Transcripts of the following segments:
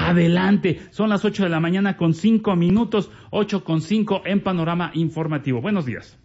Adelante, son las 8 de la mañana con 5 minutos, 8:05 en Panorama Informativo. Buenos días.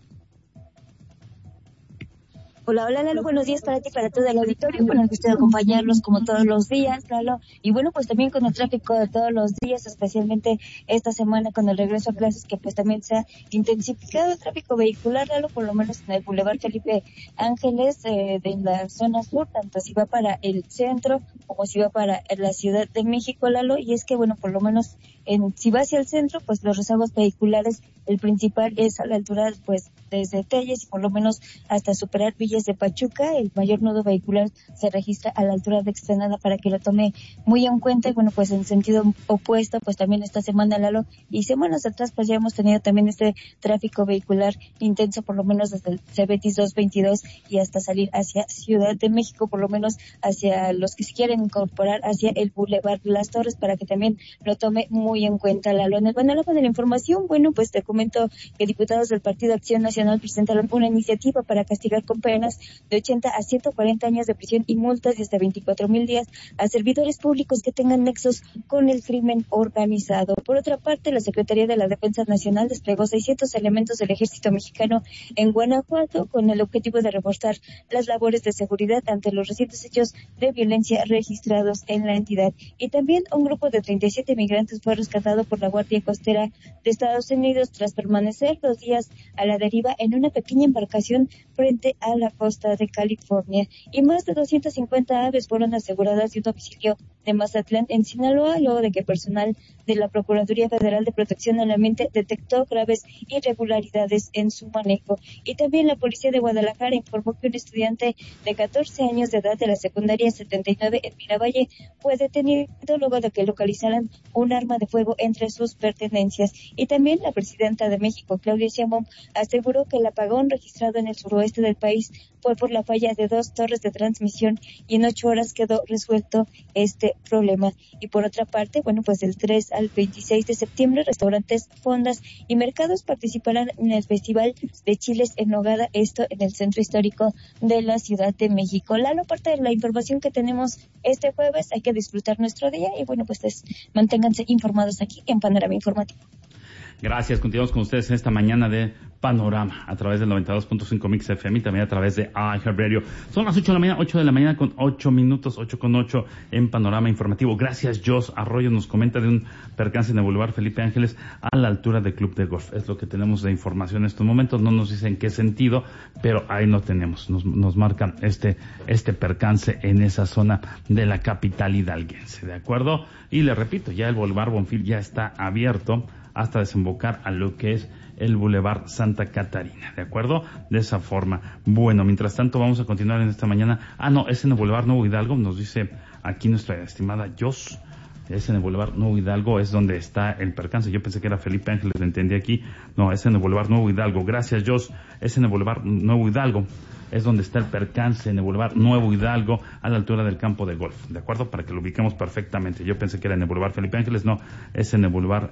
Hola, Lalo, buenos días para ti, para todo el auditorio, con el gusto de acompañarlos como todos los días, Lalo, y bueno, pues también con el tráfico de todos los días, especialmente esta semana con el regreso a clases, que pues también se ha intensificado el tráfico vehicular, Lalo, por lo menos en el Boulevard Felipe Ángeles, de la zona sur, tanto si va para el centro como si va para la Ciudad de México, Lalo, y es que bueno, por lo menos si va hacia el centro, pues los rezagos vehiculares, el principal es a la altura, pues desde Telles y por lo menos hasta superar Villas de Pachuca. El mayor nudo vehicular se registra a la altura de Externada, para que lo tome muy en cuenta. Y bueno, pues en sentido opuesto, pues también esta semana, Lalo, y semanas atrás, pues ya hemos tenido también este tráfico vehicular intenso, por lo menos desde el Cebetis 222 y hasta salir hacia Ciudad de México, por lo menos hacia los que se quieren incorporar hacia el Boulevard Las Torres, para que también lo tome muy en cuenta, Lalo. En el panorama de la información, bueno, pues te comento que diputados del Partido Acción Nacional presentaron una iniciativa para castigar con penas de 80 a 140 años de prisión y multas de hasta 24,000 días a servidores públicos que tengan nexos con el crimen organizado. Por otra parte, la Secretaría de la Defensa Nacional desplegó 600 elementos del Ejército Mexicano en Guanajuato, con el objetivo de reforzar las labores de seguridad ante los recientes hechos de violencia registrados en la entidad. Y también un grupo de 37 migrantes fue rescatado por la Guardia Costera de Estados Unidos tras permanecer 2 días a la deriva en una pequeña embarcación frente a la costa de California. Y más de 250 aves fueron aseguradas de un domicilio de Mazatlán, en Sinaloa, luego de que personal de la Procuraduría Federal de Protección al Ambiente detectó graves irregularidades en su manejo. Y también la Policía de Guadalajara informó que un estudiante de 14 años de edad de la secundaria 79 en Miravalle fue detenido luego de que localizaran un arma de fuego entre sus pertenencias. Y también la presidenta de México, Claudia Sheinbaum, aseguró que el apagón registrado en el suroeste del país fue por la falla de 2 torres de transmisión y en 8 horas quedó resuelto este problema. Y por otra parte, bueno, pues del 3 al 26 de septiembre, restaurantes, fondas y mercados participarán en el Festival de Chiles en Nogada, esto en el centro histórico de la Ciudad de México. Lalo, parte de la información que tenemos este jueves, hay que disfrutar nuestro día y bueno, pues manténganse informados aquí en Panorama Informativo. Gracias, continuamos con ustedes en esta mañana de Panorama, a través del 92.5 Mix FM y también a través de iHeartRadio. Son las 8 de la mañana, 8 de la mañana con 8 minutos, 8:08 en Panorama Informativo. Gracias, Jos Arroyo nos comenta de un percance en el Boulevard Felipe Ángeles a la altura del Club de Golf. Es lo que tenemos de información en estos momentos, no nos dicen qué sentido, pero ahí no tenemos, nos marcan este percance en esa zona de la capital hidalguense, ¿de acuerdo? Y le repito, ya el Boulevard Bonfil ya está abierto hasta desembocar a lo que es el Boulevard Santa Catarina, ¿de acuerdo? De esa forma. Bueno, mientras tanto vamos a continuar en esta mañana. Es en el Boulevard Nuevo Hidalgo, nos dice aquí nuestra estimada Jos. Es en el Boulevard Nuevo Hidalgo, es donde está el percance. Yo pensé que era Felipe Ángeles, lo entendí aquí. No, es en el Boulevard Nuevo Hidalgo. Gracias, Jos. Es en el Boulevard Nuevo Hidalgo. Es donde está el percance, en el Boulevard Nuevo Hidalgo, a la altura del campo de golf, ¿de acuerdo? Para que lo ubiquemos perfectamente. Yo pensé que era en el Boulevard Felipe Ángeles, no, es en el Boulevard,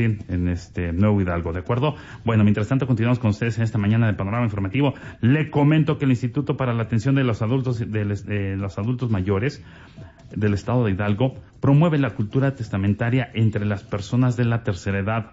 en Nuevo Hidalgo, ¿de acuerdo? Bueno, mientras tanto continuamos con ustedes en esta mañana de Panorama Informativo. Le comento que el Instituto para la Atención de los Adultos Mayores del Estado de Hidalgo promueve la cultura testamentaria entre las personas de la tercera edad.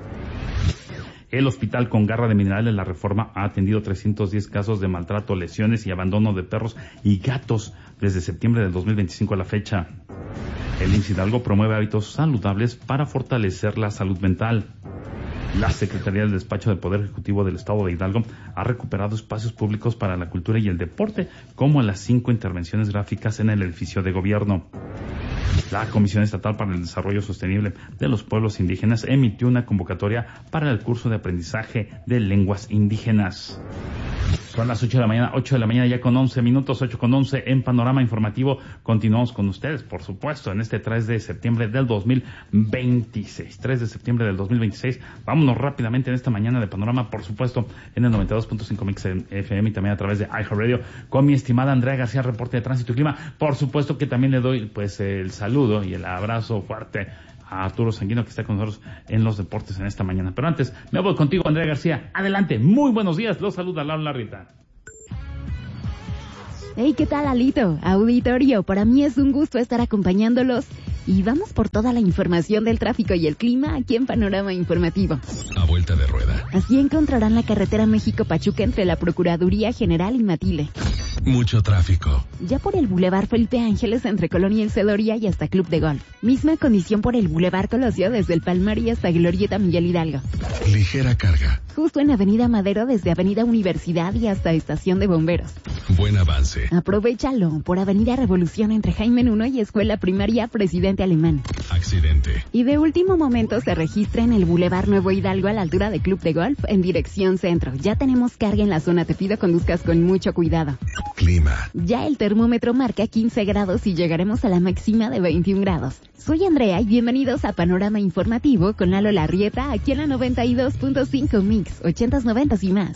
El Hospital con Garra de Mineral de la Reforma ha atendido 310 casos de maltrato, lesiones y abandono de perros y gatos desde septiembre del 2025 a la fecha. El IMSS Hidalgo promueve hábitos saludables para fortalecer la salud mental. La Secretaría del Despacho del Poder Ejecutivo del Estado de Hidalgo ha recuperado espacios públicos para la cultura y el deporte, como las 5 intervenciones gráficas en el edificio de gobierno. La Comisión Estatal para el Desarrollo Sostenible de los Pueblos Indígenas emitió una convocatoria para el curso de aprendizaje de lenguas indígenas. Son las 8 de la mañana ya con 11 minutos, 8:11 en Panorama Informativo. Continuamos con ustedes, por supuesto, en este 3 de septiembre del 2026. 3 de septiembre del 2026. Vámonos rápidamente en esta mañana de Panorama, por supuesto, en el 92.5 Mix FM y también a través de iHeartRadio, con mi estimada Andrea García, reporte de Tránsito y Clima. Por supuesto que también le doy pues el saludo y el abrazo fuerte a Arturo Sanguino, que está con nosotros en los deportes en esta mañana. Pero antes, me voy contigo, Andrea García. Adelante, muy buenos días. Los saluda Laura Rita. Hey, ¿qué tal, Alito? Auditorio, para mí es un gusto estar acompañándolos Y vamos por toda la información del tráfico y el clima aquí en Panorama Informativo. A vuelta de rueda. Así encontrarán la carretera México-Pachuca entre la Procuraduría General y Matile. Mucho tráfico. Ya por el Boulevard Felipe Ángeles entre Colonia El Cedoria y hasta Club de Golf. Misma condición por el Boulevard Colosio desde el Palmar y hasta Glorieta Miguel Hidalgo. Ligera carga. Justo en Avenida Madero desde Avenida Universidad y hasta Estación de Bomberos. Buen avance. Aprovechalo por Avenida Revolución entre Jaime I y Escuela Primaria Presidente Alemán. Accidente. Y de último momento se registra en el Boulevard Nuevo Hidalgo a la altura de Club de Golf en dirección centro. Ya tenemos carga en la zona, te pido conduzcas con mucho cuidado. Clima. Ya el termómetro marca 15 grados y llegaremos a la máxima de 21 grados. Soy Andrea y bienvenidos a Panorama Informativo con Lalo Larrieta aquí en la 92.5 Mix, 80s, 90s y más.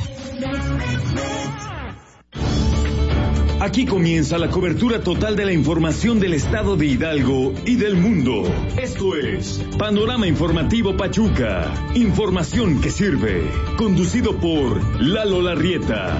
Aquí comienza la cobertura total de la información del estado de Hidalgo y del mundo. Esto es Panorama Informativo Pachuca. Información que sirve. Conducido por Lalo Larrieta.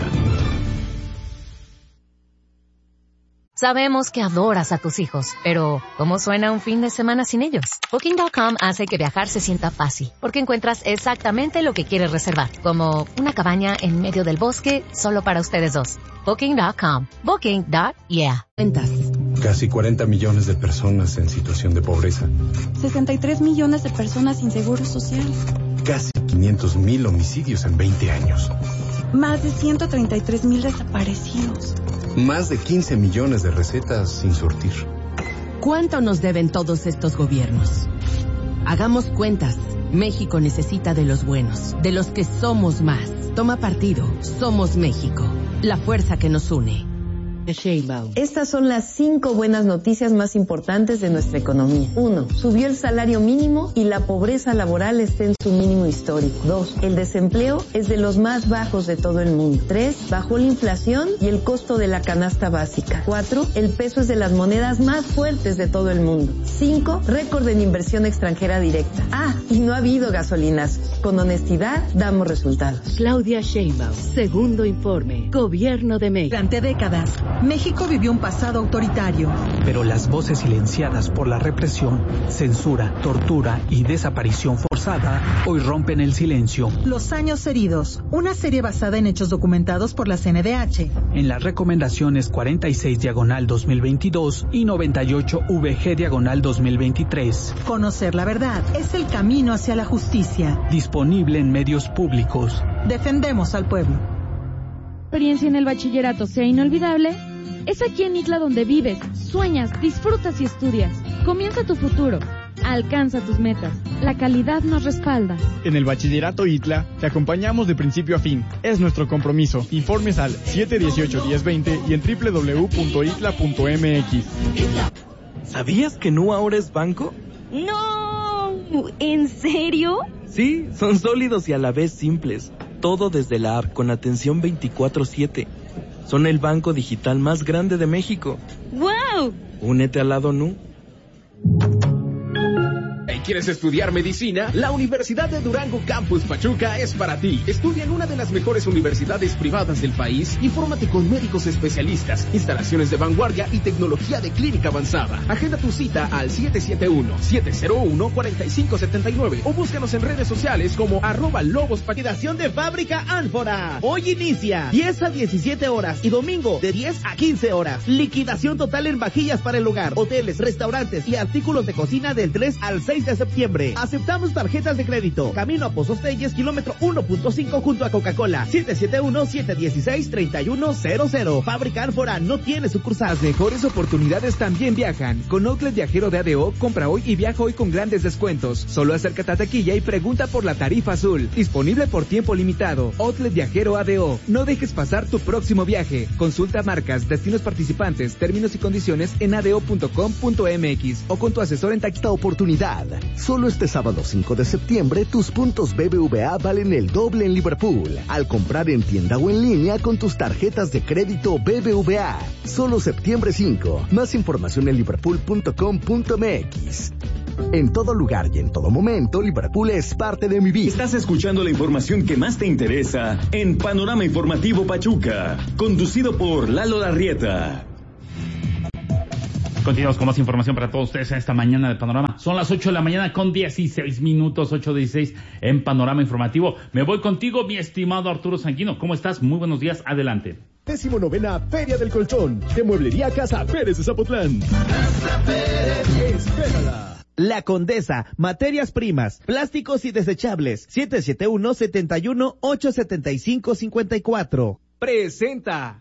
Sabemos que adoras a tus hijos, pero ¿cómo suena un fin de semana sin ellos? Booking.com hace que viajar se sienta fácil, porque encuentras exactamente lo que quieres reservar, como una cabaña en medio del bosque solo para ustedes dos. Booking.com. Booking.yeah. Cuentas. Casi 40 millones de personas en situación de pobreza. 63 millones de personas sin seguro social. Casi 500,000 homicidios en 20 años. Más de 133,000 desaparecidos. Más de 15 millones de recetas sin surtir. ¿Cuánto nos deben todos estos gobiernos? Hagamos cuentas. México necesita de los buenos, de los que somos más. Toma partido. Somos México. La fuerza que nos une. Estas son las 5 buenas noticias más importantes de nuestra economía. 1. Subió el salario mínimo y la pobreza laboral está en su mínimo histórico. 2. El desempleo es de los más bajos de todo el mundo. 3. Bajó la inflación y el costo de la canasta básica. 4. El peso es de las monedas más fuertes de todo el mundo. 5. Récord en inversión extranjera directa. Y no ha habido gasolinas. Con honestidad damos resultados. Claudia Sheinbaum, segundo informe. Gobierno de México. Durante décadas, México vivió un pasado autoritario. Pero las voces silenciadas por la represión, censura, tortura y desaparición forzada hoy rompen el silencio. Los años heridos, una serie basada en hechos documentados por la CNDH. En las recomendaciones 46/2022 y 98/VG/2023. Conocer la verdad es el camino hacia la justicia. Disponible en medios públicos. Defendemos al pueblo. Experiencia en el bachillerato sea inolvidable, es aquí en ITLA donde vives, sueñas, disfrutas y estudias. Comienza tu futuro. Alcanza tus metas. La calidad nos respalda. En el Bachillerato ITLA te acompañamos de principio a fin. Es nuestro compromiso. Informes al 718-1020 y en www.itla.mx. ¿Sabías que Nu ahora es banco? ¡No! ¿En serio? Sí, son sólidos y a la vez simples. Todo desde la app con atención 24/7. Son el banco digital más grande de México. ¡Wow! Únete al lado Nu. ¿Quieres estudiar medicina? La Universidad de Durango Campus Pachuca es para ti. Estudia en una de las mejores universidades privadas del país. Infórmate con médicos especialistas, instalaciones de vanguardia y tecnología de clínica avanzada. Agenda tu cita al 771-701-4579 o búscanos en redes sociales como @lobos. Liquidación de fábrica Ánfora. Hoy inicia 10 a 17 horas y domingo de 10 a 15 horas. Liquidación total en vajillas para el hogar, hoteles, restaurantes y artículos de cocina del 3 al 6 de septiembre. Aceptamos tarjetas de crédito. Camino a Pozos Telles, kilómetro 1.5 junto a Coca-Cola. 771-716-3100. Fábrica Ánfora no tiene sucursal. Las mejores oportunidades también viajan. Con Outlet Viajero de ADO, compra hoy y viaja hoy con grandes descuentos. Solo acércate a taquilla y pregunta por la tarifa azul. Disponible por tiempo limitado. Outlet Viajero ADO. No dejes pasar tu próximo viaje. Consulta marcas, destinos participantes, términos y condiciones en ado.com.mx o con tu asesor en taquilla. Oportunidad. Solo este sábado 5 de septiembre, tus puntos BBVA valen el doble en Liverpool. Al comprar en tienda o en línea con tus tarjetas de crédito BBVA. Solo septiembre 5. Más información en liverpool.com.mx. En todo lugar y en todo momento, Liverpool es parte de mi vida. Estás escuchando la información que más te interesa en Panorama Informativo Pachuca, conducido por Lalo Larrieta. Continuamos con más información para todos ustedes en esta mañana de Panorama. Son las 8 de la mañana con 16 minutos, 8:16 en Panorama Informativo. Me voy contigo, mi estimado Arturo Sanguino. ¿Cómo estás? Muy buenos días, adelante. 19ª Feria del Colchón de Mueblería Casa Pérez de Zapotlán. Casa Pérez, espérala. La Condesa, materias primas, plásticos y desechables, 771-71-875-54. Presenta.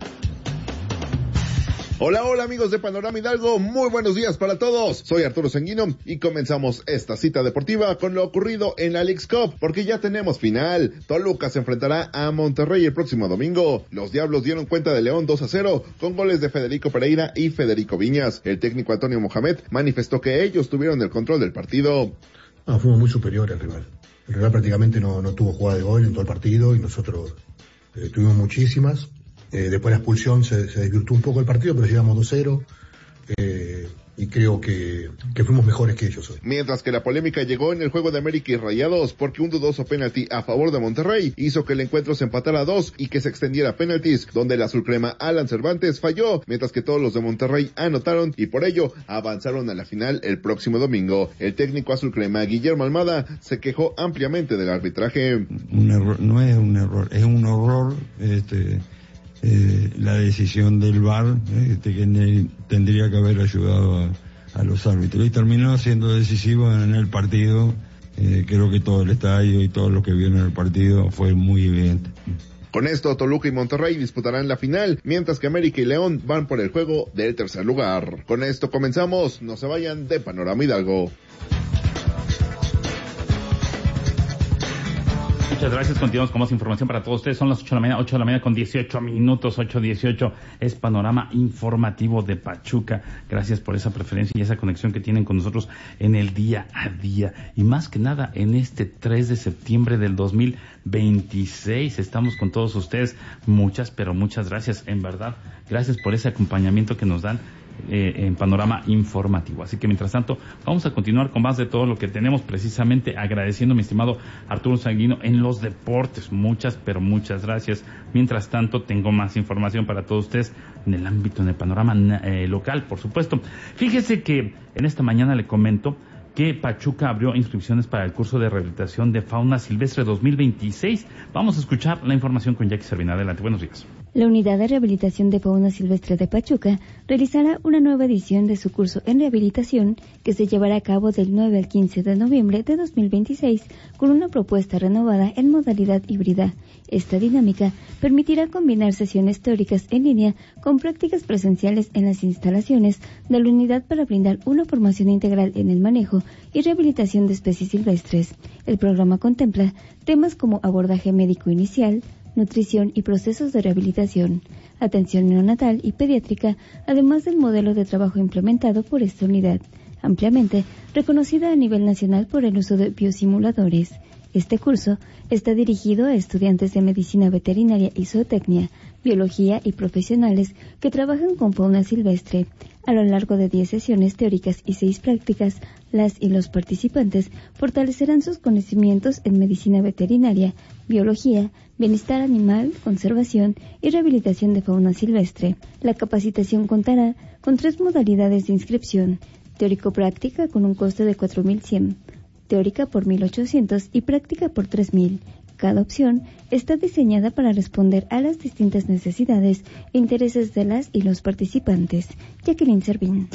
Hola, hola amigos de Panorama Hidalgo, muy buenos días para todos. Soy Arturo Sanguino y comenzamos esta cita deportiva con lo ocurrido en la Leagues Cup, porque ya tenemos final. Toluca se enfrentará a Monterrey el próximo domingo. Los Diablos dieron cuenta de León 2-0 con goles de Federico Pereira y Federico Viñas. El técnico Antonio Mohamed manifestó que ellos tuvieron el control del partido. Fuimos muy superiores al rival. El rival prácticamente no tuvo jugada de gol en todo el partido y nosotros tuvimos muchísimas. Después la expulsión se desvirtuó un poco el partido, pero llegamos 2-0 y creo que fuimos mejores que ellos hoy. Mientras que la polémica llegó en el juego de América y Rayados, porque un dudoso penalti a favor de Monterrey hizo que el encuentro se empatara a 2 y que se extendiera a penaltis, donde el azulcrema Alan Cervantes falló, mientras que todos los de Monterrey anotaron y por ello avanzaron a la final el próximo domingo. El técnico azulcrema Guillermo Almada se quejó ampliamente del arbitraje. Un error, no es un error, es un horror. La decisión del VAR, que tendría que haber ayudado a los árbitros, y terminó siendo decisivo en el partido. Creo que todo el estadio y todo lo que vieron en el partido fue muy evidente. Con esto, Toluca y Monterrey disputarán la final, mientras que América y León van por el juego del tercer lugar. Con esto comenzamos, no se vayan de Panorama Hidalgo. Muchas gracias, continuamos con más información para todos ustedes. Son las 8 de la mañana con 18 minutos, 8:18 es Panorama Informativo de Pachuca. Gracias por esa preferencia y esa conexión que tienen con nosotros en el día a día. Y más que nada, en este 3 de septiembre del 2026, estamos con todos ustedes. Muchas, pero muchas gracias, en verdad. Gracias por ese acompañamiento que nos dan en Panorama Informativo. Así que mientras tanto vamos a continuar con más de todo lo que tenemos, precisamente agradeciendo a mi estimado Arturo Sanguino en los deportes. Muchas, pero muchas gracias. Mientras tanto tengo más información para todos ustedes en el ámbito, en el panorama local, por supuesto. Fíjese que en esta mañana le comento que Pachuca abrió inscripciones para el curso de rehabilitación de fauna silvestre 2026. Vamos a escuchar la información con Jackie Servina. Adelante, buenos días. La Unidad de Rehabilitación de Fauna Silvestre de Pachuca realizará una nueva edición de su curso en rehabilitación que se llevará a cabo del 9 al 15 de noviembre de 2026 con una propuesta renovada en modalidad híbrida. Esta dinámica permitirá combinar sesiones teóricas en línea con prácticas presenciales en las instalaciones de la unidad para brindar una formación integral en el manejo y rehabilitación de especies silvestres. El programa contempla temas como abordaje médico inicial, nutrición y procesos de rehabilitación, atención neonatal y pediátrica, además del modelo de trabajo implementado por esta unidad, ampliamente reconocida a nivel nacional por el uso de biosimuladores. Este curso está dirigido a estudiantes de medicina veterinaria y zootecnia, biología y profesionales que trabajan con fauna silvestre. A lo largo de 10 sesiones teóricas y 6 prácticas, las y los participantes fortalecerán sus conocimientos en medicina veterinaria, biología, bienestar animal, conservación y rehabilitación de fauna silvestre. La capacitación contará con 3 modalidades de inscripción: teórico-práctica con un costo de 4,100, teórica por 1,800 y práctica por 3,000. Cada opción está diseñada para responder a las distintas necesidades e intereses de las y los participantes. Jacqueline Servín.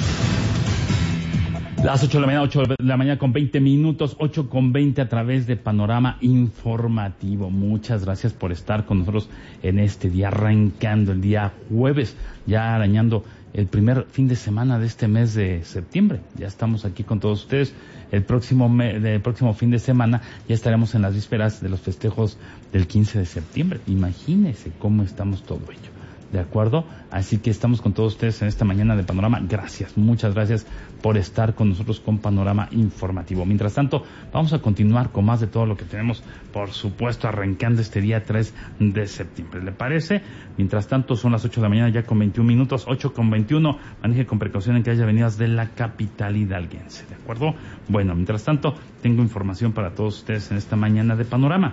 Las 8 de la mañana, 8 de la mañana con 20 minutos, 8:20 a través de Panorama Informativo. Muchas gracias por estar con nosotros en este día, arrancando el día jueves, ya arañando el primer fin de semana de este mes de septiembre. Ya estamos aquí con todos ustedes. El próximo fin de semana ya estaremos en las vísperas de los festejos del 15 de septiembre. Imagínense cómo estamos todo ello. ¿De acuerdo? Así que estamos con todos ustedes en esta mañana de Panorama. Gracias, muchas gracias por estar con nosotros con Panorama Informativo. Mientras tanto, vamos a continuar con más de todo lo que tenemos, por supuesto, arrancando este día 3 de septiembre. ¿Le parece? Mientras tanto, son las 8 de la mañana ya con 21 minutos, 8:21. Maneje con precaución en que haya avenidas de la capital hidalguense. ¿De acuerdo? Bueno, mientras tanto, tengo información para todos ustedes en esta mañana de Panorama.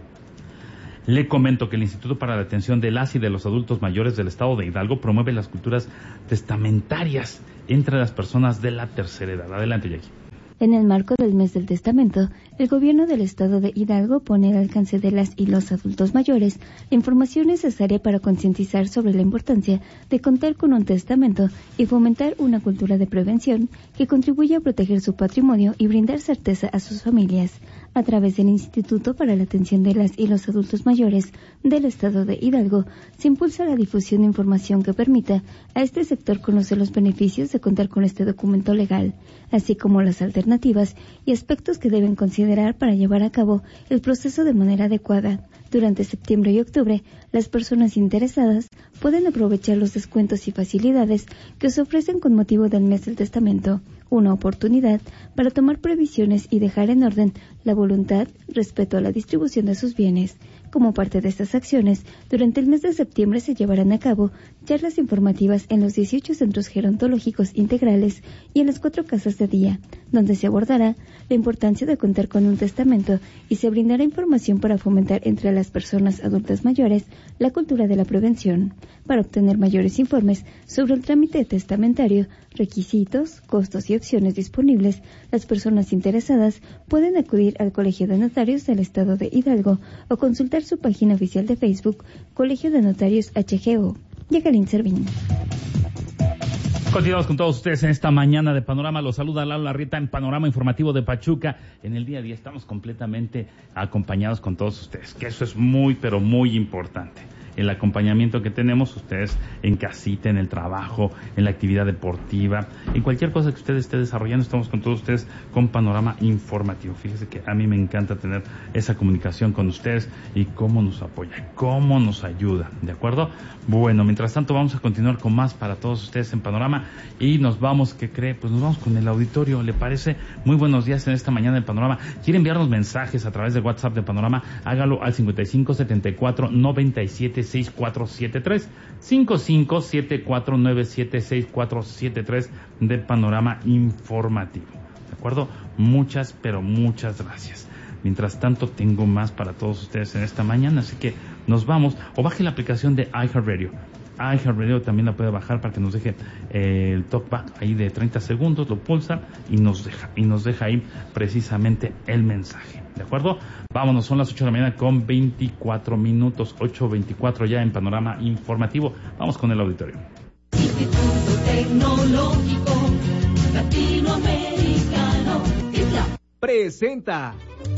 Le comento que el Instituto para la Atención de las y de los Adultos Mayores del Estado de Hidalgo promueve las culturas testamentarias entre las personas de la tercera edad. Adelante, Jackie. En el marco del mes del testamento, el gobierno del estado de Hidalgo pone al alcance de las y los adultos mayores la información necesaria para concientizar sobre la importancia de contar con un testamento y fomentar una cultura de prevención que contribuya a proteger su patrimonio y brindar certeza a sus familias. A través del Instituto para la Atención de las y los Adultos Mayores del estado de Hidalgo, se impulsa la difusión de información que permita a este sector conocer los beneficios de contar con este documento legal, así como las alternativas y aspectos que deben considerar para llevar a cabo el proceso de manera adecuada. Durante septiembre y octubre, las personas interesadas pueden aprovechar los descuentos y facilidades que se ofrecen con motivo del mes del testamento, una oportunidad para tomar previsiones y dejar en orden la voluntad respecto a la distribución de sus bienes. Como parte de estas acciones, durante el mes de septiembre se llevarán a cabo charlas informativas en los 18 centros gerontológicos integrales y en las 4 casas de día, donde se abordará la importancia de contar con un testamento y se brindará información para fomentar entre las personas adultas mayores la cultura de la prevención. Para obtener mayores informes sobre el trámite testamentario, requisitos, costos y opciones disponibles, las personas interesadas pueden acudir al Colegio de Notarios del Estado de Hidalgo o consultar su página oficial de Facebook, Colegio de Notarios HGO. Jacqueline Servín. Continuamos con todos ustedes en esta mañana de Panorama. Los saluda Lalo Larrieta en Panorama Informativo de Pachuca. En el día a día estamos completamente acompañados con todos ustedes, que eso es muy, pero muy importante. El acompañamiento que tenemos ustedes en casita, en el trabajo, en la actividad deportiva, en cualquier cosa que usted esté desarrollando, estamos con todos ustedes con Panorama Informativo. Fíjese que a mí me encanta tener esa comunicación con ustedes y cómo nos apoya, cómo nos ayuda, ¿de acuerdo? Bueno, mientras tanto vamos a continuar con más para todos ustedes en Panorama y nos vamos, ¿qué cree? Pues nos vamos con el auditorio, ¿le parece? Muy buenos días en esta mañana de Panorama. ¿Quiere enviarnos mensajes a través de WhatsApp de Panorama? Hágalo al 5574-976473, 5574976473 de Panorama Informativo. ¿De acuerdo? Muchas, pero muchas gracias. Mientras tanto, tengo más para todos ustedes en esta mañana, así que nos vamos. O baje la aplicación de iHeartRadio. iHeartRadio también la puede bajar para que nos deje el talkback ahí de 30 segundos, lo pulsa y nos deja ahí precisamente el mensaje. ¿De acuerdo? Vámonos, son las 8 de la mañana con 24 minutos, 8:24 ya en Panorama Informativo. Vamos con el auditorio. Instituto Tecnológico Latinoamericano, ITLA, presenta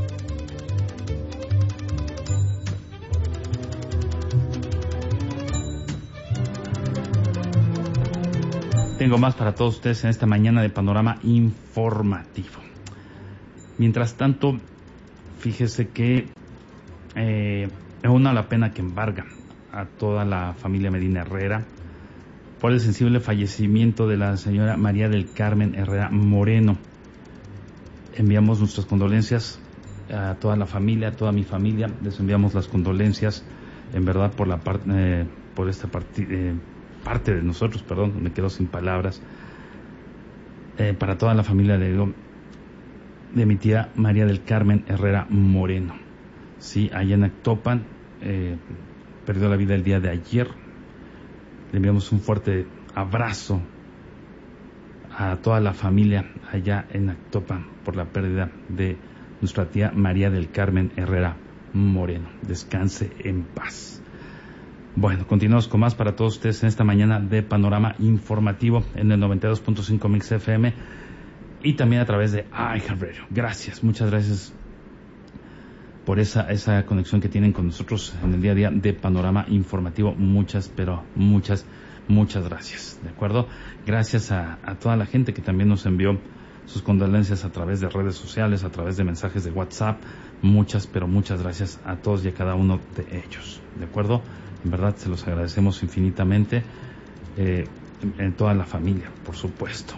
Tengo más para todos ustedes en esta mañana de Panorama Informativo. Mientras tanto, fíjese que es una la pena que embarga a toda la familia Medina Herrera por el sensible fallecimiento de la señora María del Carmen Herrera Moreno. Enviamos nuestras condolencias a toda la familia, a toda mi familia. Les enviamos las condolencias, en verdad, por la parte de nosotros, me quedo sin palabras, para toda la familia de mi tía María del Carmen Herrera Moreno. Sí, allá en Actopan, perdió la vida el día de ayer. Le enviamos un fuerte abrazo a toda la familia allá en Actopan por la pérdida de nuestra tía María del Carmen Herrera Moreno. Descanse en paz. Bueno, continuamos con más para todos ustedes en esta mañana de Panorama Informativo en el 92.5 Mix FM y también a través de iHeartRadio. Gracias, muchas gracias por esa conexión que tienen con nosotros en el día a día de Panorama Informativo. Muchas, pero muchas gracias, ¿de acuerdo? Gracias a toda la gente que también nos envió sus condolencias a través de redes sociales, a través de mensajes de WhatsApp. Muchas, pero muchas gracias a todos y a cada uno de ellos, ¿de acuerdo? En verdad se los agradecemos infinitamente, en toda la familia, por supuesto.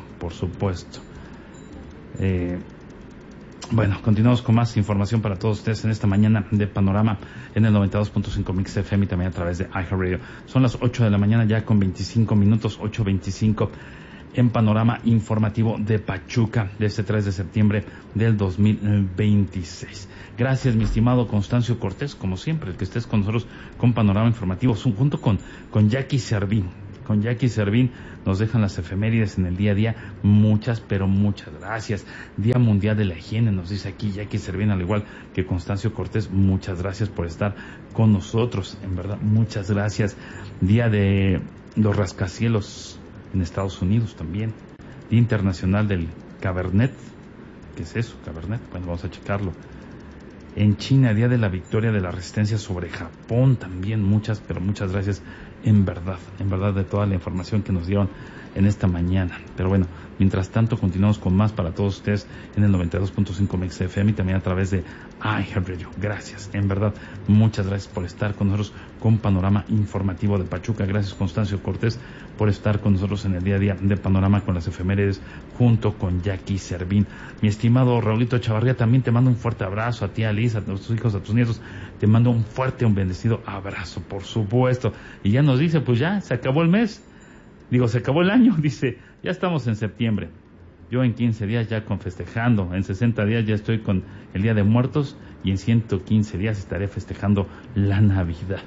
Bueno, continuamos con más información para todos ustedes en esta mañana de Panorama en el 92.5 Mix FM y también a través de iHeartRadio. Son las 8 de la mañana ya con 25 minutos, 8:25 en Panorama Informativo de Pachuca de este 3 de septiembre del 2026. Gracias, mi estimado Constancio Cortés, como siempre, el que estés con nosotros con Panorama Informativo, junto con Jackie Servín. con Jackie Servín nos dejan las efemérides en el día a día. Muchas, pero muchas gracias. Día Mundial de la Higiene, nos dice aquí Jackie Servín, al igual que Constancio Cortés. Muchas gracias por estar con nosotros, en verdad, muchas gracias. Día de los rascacielos en Estados Unidos también. Día Internacional del Cabernet. ¿Qué es eso, Cabernet? Bueno, vamos a checarlo. En China, Día de la Victoria de la Resistencia sobre Japón también. Muchas, pero muchas gracias en verdad, de toda la información que nos dieron en esta mañana. Pero bueno, mientras tanto continuamos con más para todos ustedes en el 92.5 Mix FM y también a través de iHeartRadio. Gracias, en verdad, muchas gracias por estar con nosotros con Panorama Informativo de Pachuca. Gracias, Constancio Cortés, por estar con nosotros en el día a día de Panorama con las efemérides junto con Jackie Servín. Mi estimado Raulito Chavarría, también te mando un fuerte abrazo a ti, a Liz, a tus hijos, a tus nietos. Te mando un fuerte, un bendecido abrazo, por supuesto. Y ya nos dice, pues ya, se acabó el mes. Digo, se acabó el año, dice, ya estamos en septiembre. Yo en 15 días ya con festejando, en 60 días ya estoy con el Día de Muertos y en 115 días estaré festejando la Navidad.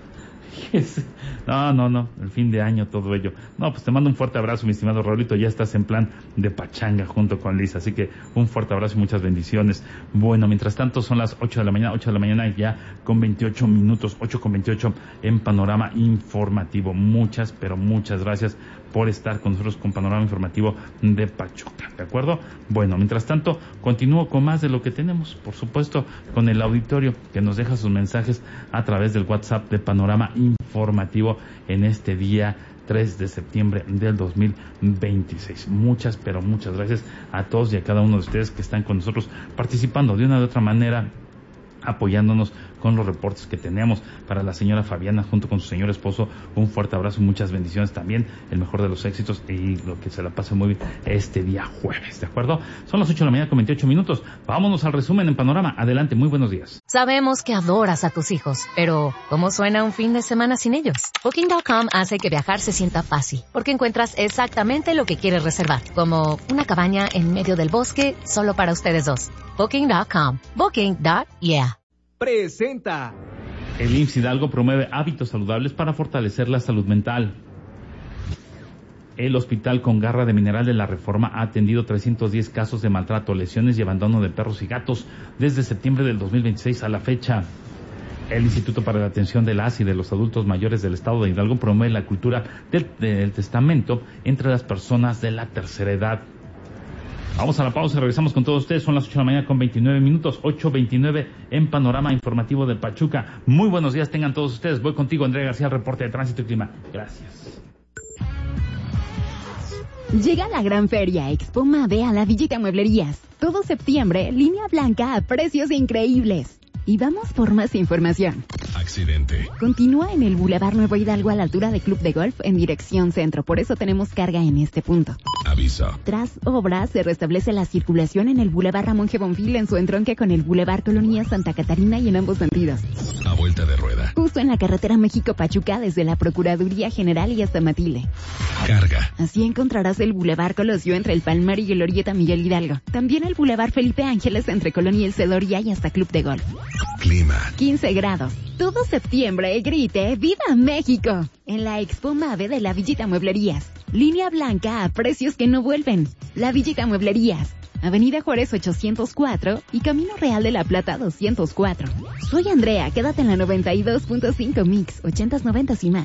No, el fin de año, todo ello. No, pues te mando un fuerte abrazo, mi estimado Raulito, ya estás en plan de pachanga junto con Liz, así que un fuerte abrazo y muchas bendiciones. Bueno, mientras tanto son las 8 de la mañana ya con 28 minutos, 8:28 en Panorama Informativo. Muchas, pero muchas gracias por estar con nosotros con Panorama Informativo de Pachuca, ¿de acuerdo? Bueno, mientras tanto, continúo con más de lo que tenemos, por supuesto, con el auditorio que nos deja sus mensajes a través del WhatsApp de Panorama Informativo en este día 3 de septiembre del 2026. Muchas, pero muchas gracias a todos y a cada uno de ustedes que están con nosotros participando de una u otra manera, apoyándonos con los reportes que tenemos. Para la señora Fabiana junto con su señor esposo, un fuerte abrazo y muchas bendiciones también, el mejor de los éxitos y lo que se la pase muy bien este día jueves, ¿de acuerdo? Son las 8 de la mañana con 28 minutos. Vámonos al resumen en Panorama. Adelante, muy buenos días. Sabemos que adoras a tus hijos, pero ¿cómo suena un fin de semana sin ellos? Booking.com hace que viajar se sienta fácil, porque encuentras exactamente lo que quieres reservar, como una cabaña en medio del bosque solo para ustedes dos. Booking.com. Booking.yeah. Presenta. El IMSS Hidalgo promueve hábitos saludables para fortalecer la salud mental. El Hospital con Garra de Mineral de la Reforma ha atendido 310 casos de maltrato, lesiones y abandono de perros y gatos desde septiembre del 2026 a la fecha. El Instituto para la Atención de las y de los Adultos Mayores del Estado de Hidalgo promueve la cultura del testamento entre las personas de la tercera edad. Vamos a la pausa, regresamos con todos ustedes. Son las 8 de la mañana con 29 minutos, 8:29 en Panorama Informativo de Pachuca. Muy buenos días tengan todos ustedes. Voy contigo, Andrea García, al reporte de Tránsito y Clima. Gracias. Llega la gran feria Expo Mave a la Villita Mueblerías. Todo septiembre, línea blanca a precios increíbles. Y vamos por más información. Accidente. Continúa en el Boulevard Nuevo Hidalgo a la altura de Club de Golf en dirección centro. Por eso tenemos carga en este punto. Aviso. Tras obras, se restablece la circulación en el Boulevard Ramón G. Bonfil en su entronque con el Boulevard Colonia Santa Catarina y en ambos sentidos. A vuelta de rueda. Justo en la carretera México-Pachuca desde la Procuraduría General y hasta Matile. Carga. Así encontrarás el Boulevard Colosio entre el Palmar y Glorieta Miguel Hidalgo. También el Boulevard Felipe Ángeles entre Colonia El Cedoria y hasta Club de Golf. Clima. 15 grados. Todo septiembre grite ¡Viva México! En la Expo Mave de la Villita Mueblerías. Línea blanca a precios que no vuelven. La Villita Mueblerías. Avenida Juárez 804 y Camino Real de la Plata 204. Soy Andrea, quédate en la 92.5 Mix, 80s, 90s y más.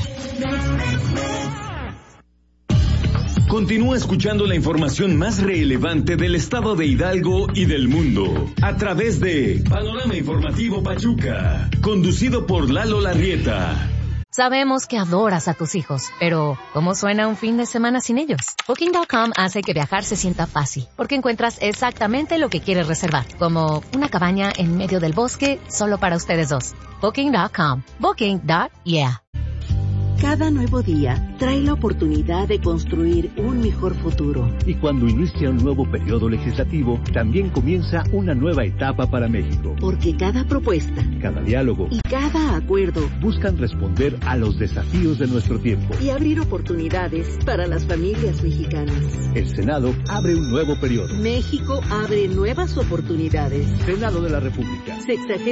Continúa escuchando la información más relevante del estado de Hidalgo y del mundo a través de Panorama Informativo Pachuca, conducido por Lalo Larrieta. Sabemos que adoras a tus hijos, pero ¿cómo suena un fin de semana sin ellos? Booking.com hace que viajar se sienta fácil, porque encuentras exactamente lo que quieres reservar, como una cabaña en medio del bosque solo para ustedes dos. Booking.com. Booking.yeah. Cada nuevo día trae la oportunidad de construir un mejor futuro. Y cuando inicia un nuevo periodo legislativo, también comienza una nueva etapa para México. Porque cada propuesta, cada diálogo y cada acuerdo buscan responder a los desafíos de nuestro tiempo y abrir oportunidades para las familias mexicanas. El Senado abre un nuevo periodo. México abre nuevas oportunidades. Senado de la República.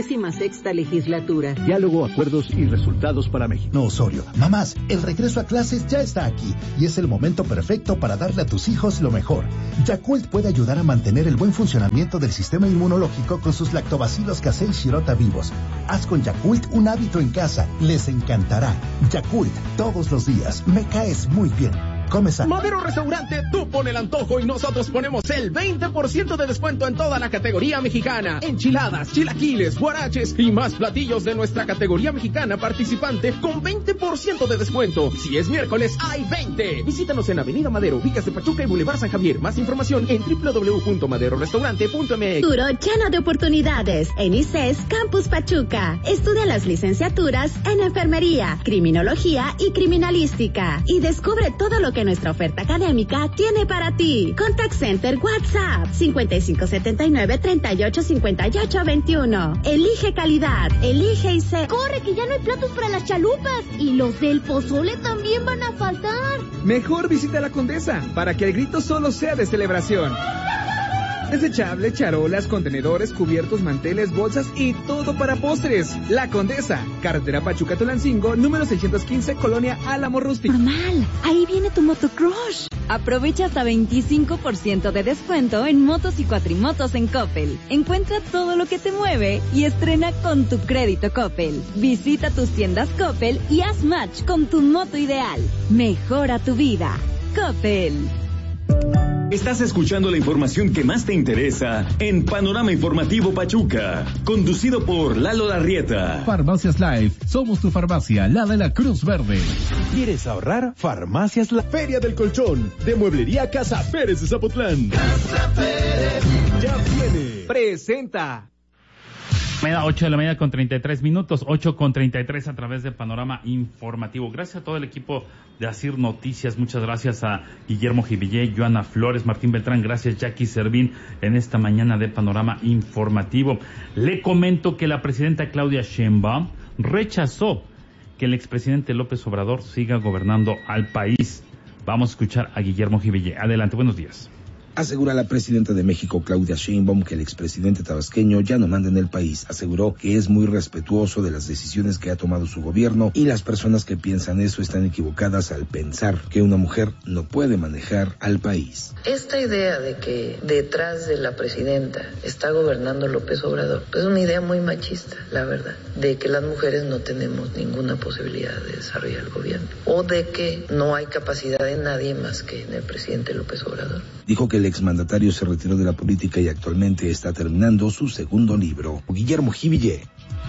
66ª legislatura. Diálogo, acuerdos y resultados para México. No, Osorio. Mamás, el regreso a clases Navidades ya está aquí y es el momento perfecto para darle a tus hijos lo mejor. Yakult puede ayudar a mantener el buen funcionamiento del sistema inmunológico con sus lactobacilos casei shirota vivos. Haz con Yakult un hábito en casa. Les encantará. Yakult, todos los días. Me caes muy bien. Come sano. Madero Restaurante, tú pon el antojo y nosotros ponemos el 20% de descuento en toda la categoría mexicana. Enchiladas, chilaquiles, guaraches y más platillos de nuestra categoría mexicana participante con 20% de descuento. Si es miércoles, hay 20. Visítanos en Avenida Madero, Villas de Pachuca y Boulevard San Javier. Más información en www.maderorestaurante.mx. Futuro lleno de oportunidades en ICES Campus Pachuca. Estudia las licenciaturas en Enfermería, Criminología y Criminalística. Y descubre todo lo que nuestra oferta académica tiene para ti. Contact Center WhatsApp 5579-385821. Elige calidad, elige ICES. ¡Corre, que ya no hay platos para las chalupas! Y los del pozole también van a faltar. Mejor visita La Condesa, para que el grito solo sea de celebración. Desechable, charolas, contenedores, cubiertos, manteles, bolsas y todo para postres. La Condesa, carretera Pachuca-Tulancingo, número 615, Colonia Álamo Rústico. Normal, ahí viene tu Motocrush. Aprovecha hasta 25% de descuento en motos y cuatrimotos en Coppel. Encuentra todo lo que te mueve y estrena con tu crédito Coppel. Visita tus tiendas Coppel y haz match con tu moto ideal. Mejora tu vida. Coppel. Estás escuchando la información que más te interesa en Panorama Informativo Pachuca, conducido por Lalo Larrieta. Farmacias Life, somos tu farmacia, la de la Cruz Verde. ¿Quieres ahorrar? Farmacias La Feria del Colchón, de Mueblería Casa Pérez de Zapotlán. Casa Pérez ya viene. Presenta. 8 de la mañana con 33 minutos, 8 con 33 a través de Panorama Informativo. Gracias a todo el equipo de Asir Noticias, muchas gracias a Guillermo Jivillé, Joana Flores, Martín Beltrán, gracias Jackie Servín en esta mañana de Panorama Informativo. Le comento que la presidenta Claudia Sheinbaum rechazó que el expresidente López Obrador siga gobernando al país. Vamos a escuchar a Guillermo Jivillé. Adelante, buenos días. Asegura la presidenta de México, Claudia Sheinbaum, que el expresidente tabasqueño ya no manda en el país. Aseguró que es muy respetuoso de las decisiones que ha tomado su gobierno y las personas que piensan eso están equivocadas al pensar que una mujer no puede manejar al país. Esta idea de que detrás de la presidenta está gobernando López Obrador es una idea muy machista, la verdad, de que las mujeres no tenemos ninguna posibilidad de desarrollar el gobierno o de que no hay capacidad de nadie más que en el presidente López Obrador. Dijo que el exmandatario se retiró de la política y actualmente está terminando su segundo libro. Guillermo Jivillé.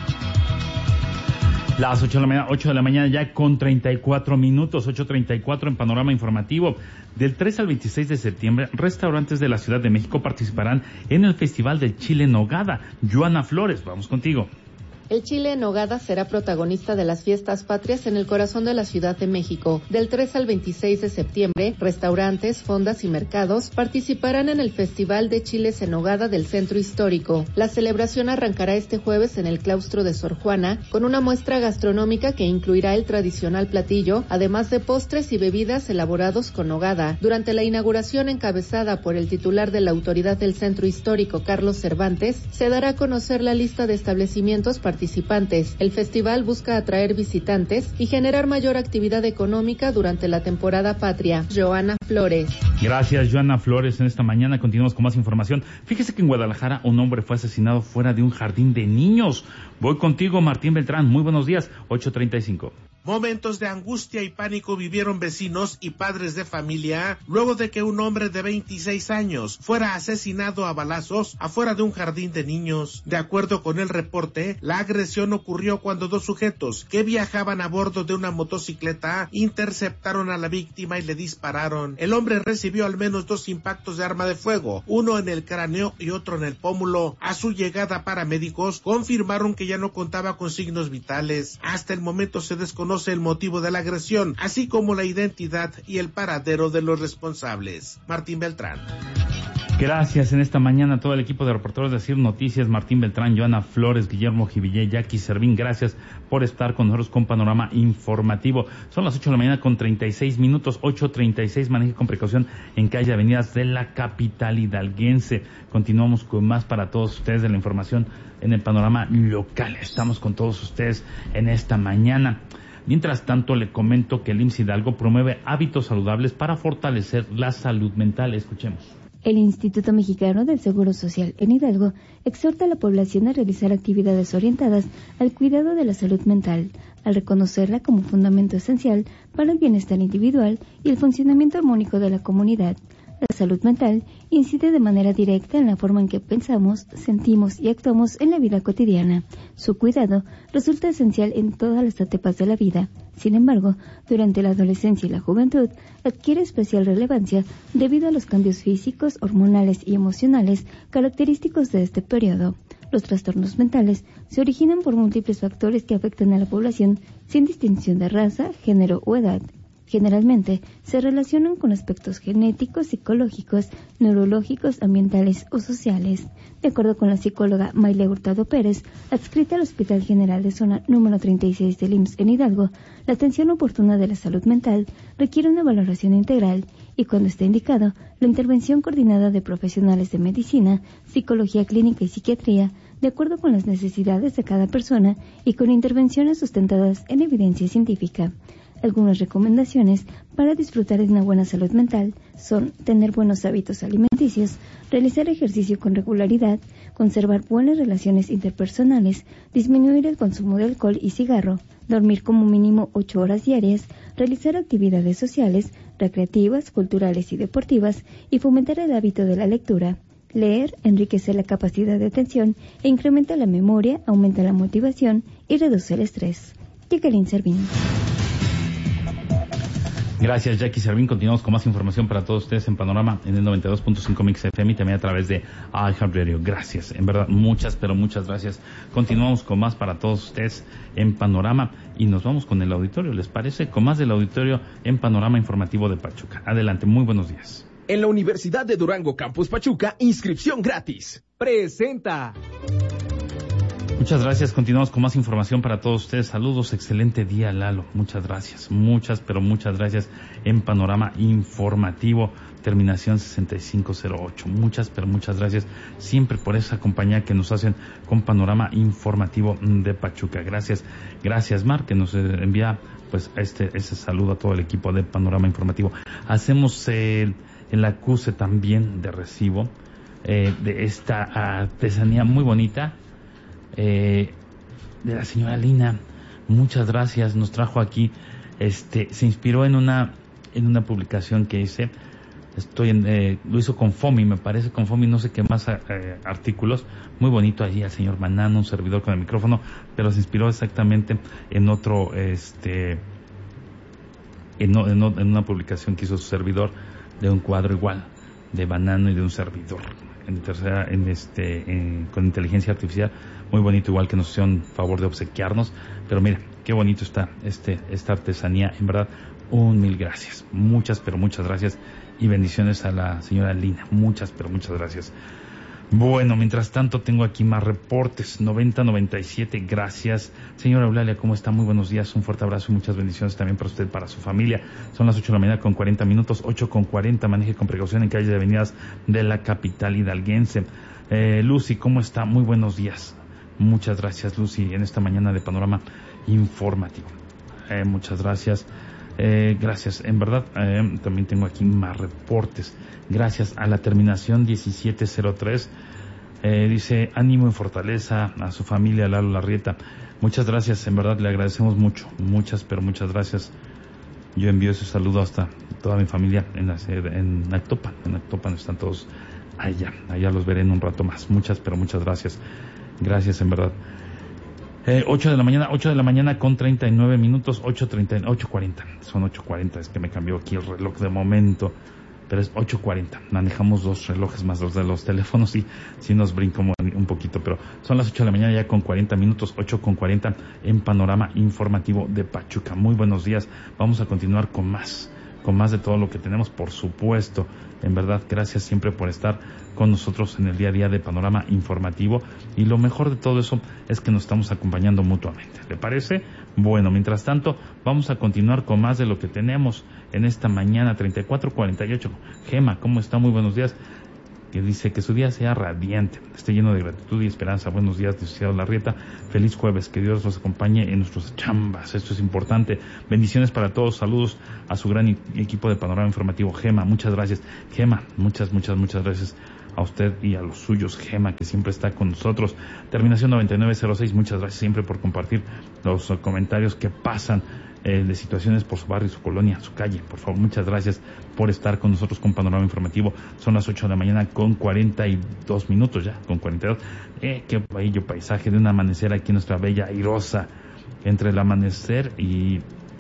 Las 8 de la mañana ya con 34 minutos, 8:34 en Panorama Informativo. Del 3 al 26 de septiembre, restaurantes de la Ciudad de México participarán en el Festival del Chile en Nogada. Joana Flores, vamos contigo. El chile en nogada será protagonista de las fiestas patrias en el corazón de la Ciudad de México. Del 3 al 26 de septiembre, restaurantes, fondas y mercados participarán en el Festival de Chiles en Nogada del Centro Histórico. La celebración arrancará este jueves en el claustro de Sor Juana con una muestra gastronómica que incluirá el tradicional platillo, además de postres y bebidas elaborados con nogada. Durante la inauguración encabezada por el titular de la autoridad del Centro Histórico, Carlos Cervantes, se dará a conocer la lista de establecimientos participantes. El festival busca atraer visitantes y generar mayor actividad económica durante la temporada patria. Joana Flores. Gracias, Joana Flores. En esta mañana continuamos con más información. Fíjese que en Guadalajara un hombre fue asesinado fuera de un jardín de niños. Voy contigo, Martín Beltrán. Muy buenos días, 8:35. Momentos de angustia y pánico vivieron vecinos y padres de familia luego de que un hombre de 26 años fuera asesinado a balazos afuera de un jardín de niños. De acuerdo con el reporte, la agresión ocurrió cuando dos sujetos que viajaban a bordo de una motocicleta interceptaron a la víctima y le dispararon. El hombre recibió al menos 2 impactos de arma de fuego, uno en el cráneo y otro en el pómulo. A su llegada, paramédicos confirmaron que ya no contaba con signos vitales. Hasta el momento se desconoce el motivo de la agresión, así como la identidad y el paradero de los responsables. Martín Beltrán. Gracias en esta mañana a todo el equipo de reporteros de Asir Noticias, Martín Beltrán, Joana Flores, Guillermo Jivillé, Jackie Servín. Gracias por estar con nosotros con Panorama Informativo. Son las 8 de la mañana con 36 minutos, 8:36. Maneje con precaución en calle avenidas de la capital hidalguense. Continuamos con más para todos ustedes de la información en el panorama local. Estamos con todos ustedes en esta mañana. Mientras tanto, le comento que el IMSS Hidalgo promueve hábitos saludables para fortalecer la salud mental. Escuchemos. El Instituto Mexicano del Seguro Social en Hidalgo exhorta a la población a realizar actividades orientadas al cuidado de la salud mental, al reconocerla como fundamento esencial para el bienestar individual y el funcionamiento armónico de la comunidad. La salud mental incide de manera directa en la forma en que pensamos, sentimos y actuamos en la vida cotidiana. Su cuidado resulta esencial en todas las etapas de la vida. Sin embargo, durante la adolescencia y la juventud adquiere especial relevancia debido a los cambios físicos, hormonales y emocionales característicos de este periodo. Los trastornos mentales se originan por múltiples factores que afectan a la población sin distinción de raza, género o edad. Generalmente se relacionan con aspectos genéticos, psicológicos, neurológicos, ambientales o sociales. De acuerdo con la psicóloga Maile Hurtado Pérez, adscrita al Hospital General de Zona número 36 del IMSS en Hidalgo, la atención oportuna de la salud mental requiere una valoración integral y, cuando esté indicado, la intervención coordinada de profesionales de medicina, psicología clínica y psiquiatría, de acuerdo con las necesidades de cada persona y con intervenciones sustentadas en evidencia científica. Algunas recomendaciones para disfrutar de una buena salud mental son tener buenos hábitos alimenticios, realizar ejercicio con regularidad, conservar buenas relaciones interpersonales, disminuir el consumo de alcohol y cigarro, dormir como mínimo 8 horas diarias, realizar actividades sociales, recreativas, culturales y deportivas y fomentar el hábito de la lectura. Leer enriquece la capacidad de atención e incrementa la memoria, aumenta la motivación y reduce el estrés. Jacqueline Servín. Gracias, Jackie Servín. Continuamos con más información para todos ustedes en Panorama en el 92.5 Mix FM y también a través de iHeartRadio. Gracias, en verdad, muchas gracias. Continuamos con más para todos ustedes en Panorama y nos vamos con el auditorio, ¿les parece? Con más del auditorio en Panorama Informativo de Pachuca. Adelante, muy buenos días. En la Universidad de Durango Campus Pachuca, inscripción gratis. Presenta. Muchas gracias. Continuamos con más información para todos ustedes. Saludos, excelente día, Lalo. Muchas gracias. Muchas gracias en Panorama Informativo, terminación 6508. Muchas gracias siempre por esa compañía que nos hacen con Panorama Informativo de Pachuca. Gracias, Mar, que nos envía pues ese saludo a todo el equipo de Panorama Informativo. Hacemos el acuse también de recibo de esta artesanía muy bonita de la señora Lina. Muchas gracias. Nos trajo aquí, se inspiró en una publicación que hice. Lo hizo con FOMI, me parece, con FOMI, no sé qué más artículos. Muy bonito allí al señor Manano, un servidor con el micrófono, pero se inspiró exactamente en otro, en una publicación que hizo su servidor de un cuadro igual de Banano y de un servidor con inteligencia artificial, muy bonito, igual que nos hicieron favor de obsequiarnos. Pero mira, qué bonito está esta artesanía, en verdad, mil gracias, muchas gracias y bendiciones a la señora Lina, muchas gracias. Bueno, mientras tanto tengo aquí más reportes. 90-97, gracias. Señora Eulalia, ¿cómo está? Muy buenos días, un fuerte abrazo y muchas bendiciones también para usted, para su familia. Son las 8 de la mañana con 40 minutos, 8:40, maneje con precaución en calles y avenidas de la capital hidalguense. Lucy, ¿cómo está? Muy buenos días. Muchas gracias, Lucy, en esta mañana de Panorama Informativo. Muchas gracias. Gracias, en verdad, también tengo aquí más reportes. Gracias a la terminación 1703, dice ánimo y fortaleza a su familia, Lalo Larrieta. Muchas gracias, en verdad le agradecemos mucho, muchas gracias. Yo envío ese saludo hasta toda mi familia en Actopan. En Actopan están todos allá los veré en un rato más. Muchas gracias. Gracias, en verdad. 8 de la mañana con 39 minutos, 8:40, son 8:40, es que me cambió aquí el reloj de momento, pero es 8:40, manejamos dos relojes más los de los teléfonos y sí nos brinco un poquito, pero son las 8 de la mañana ya con 40 minutos, 8:40 en Panorama Informativo de Pachuca. Muy buenos días, vamos a continuar con más de todo lo que tenemos, por supuesto. En verdad, gracias siempre por estar con nosotros en el día a día de Panorama Informativo, y lo mejor de todo eso es que nos estamos acompañando mutuamente. ¿Le parece? Bueno, mientras tanto, vamos a continuar con más de lo que tenemos en esta mañana. 34:48. Gema, ¿cómo está? Muy buenos días. que dice que su día sea radiante, esté lleno de gratitud y esperanza. Buenos días, licenciado Larrieta. Feliz jueves, que Dios los acompañe en nuestras chambas. Esto es importante. Bendiciones para todos. Saludos a su gran equipo de Panorama Informativo. Gema, muchas gracias. Gema, muchas gracias a usted y a los suyos. Gema, que siempre está con nosotros. Terminación 9906, muchas gracias siempre por compartir los comentarios que pasan de situaciones por su barrio, su colonia, su calle. Por favor, muchas gracias por estar con nosotros con Panorama Informativo. Son las 8 de la mañana con 42 minutos ya, con 42. Qué bello paisaje de un amanecer aquí en nuestra bella Airosa. Entre el amanecer y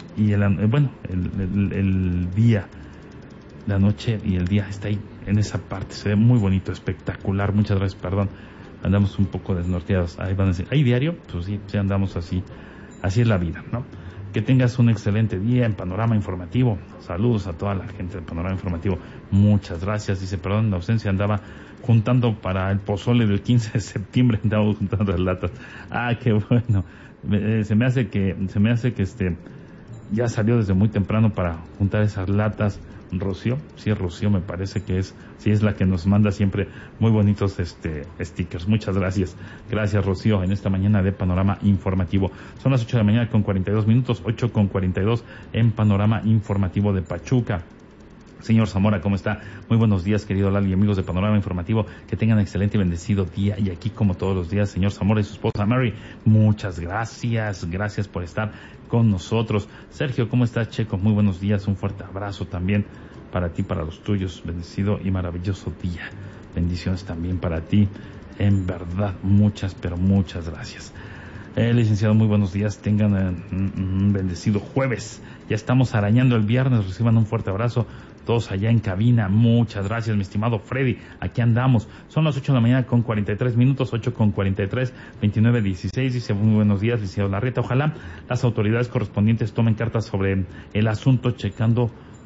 el día, la noche y el día está ahí en esa parte. Se ve muy bonito, espectacular. Muchas gracias, perdón. Andamos un poco desnorteados. Ahí van a decir, ¿hay diario? Pues sí, andamos así. Así es la vida, ¿no? Que tengas un excelente día en Panorama Informativo. Saludos a toda la gente de Panorama Informativo. Muchas gracias. Dice, perdón, la ausencia, andaba juntando para el pozole del 15 de septiembre, andaba juntando las latas. Qué bueno. Se me hace que ya salió desde muy temprano para juntar esas latas. Rocío, sí es Rocío, me parece que es, sí es la que nos manda siempre muy bonitos stickers. Muchas gracias. Gracias, Rocío, en esta mañana de Panorama Informativo. Son las 8 de la mañana con 42 minutos, 8 con 42 en Panorama Informativo de Pachuca. Señor Zamora, ¿cómo está? Muy buenos días, querido Lali y amigos de Panorama Informativo. Que tengan un excelente y bendecido día. Y aquí, como todos los días, señor Zamora y su esposa Mary, muchas gracias. Gracias por estar con nosotros. Sergio, ¿cómo estás, Checo? Muy buenos días. Un fuerte abrazo también para ti, para los tuyos. Bendecido y maravilloso día. Bendiciones también para ti. En verdad, muchas, pero muchas gracias. Licenciado, muy buenos días. Tengan un bendecido jueves. Ya estamos arañando el viernes. Reciban un fuerte abrazo. Todos allá en cabina, muchas gracias, mi estimado Freddy. Aquí andamos. Son las 8 de la mañana con 43 minutos, 8 con 43, 29:16. Dice, muy buenos días, licenciado Larrieta. Ojalá las autoridades correspondientes tomen cartas sobre el asunto, checando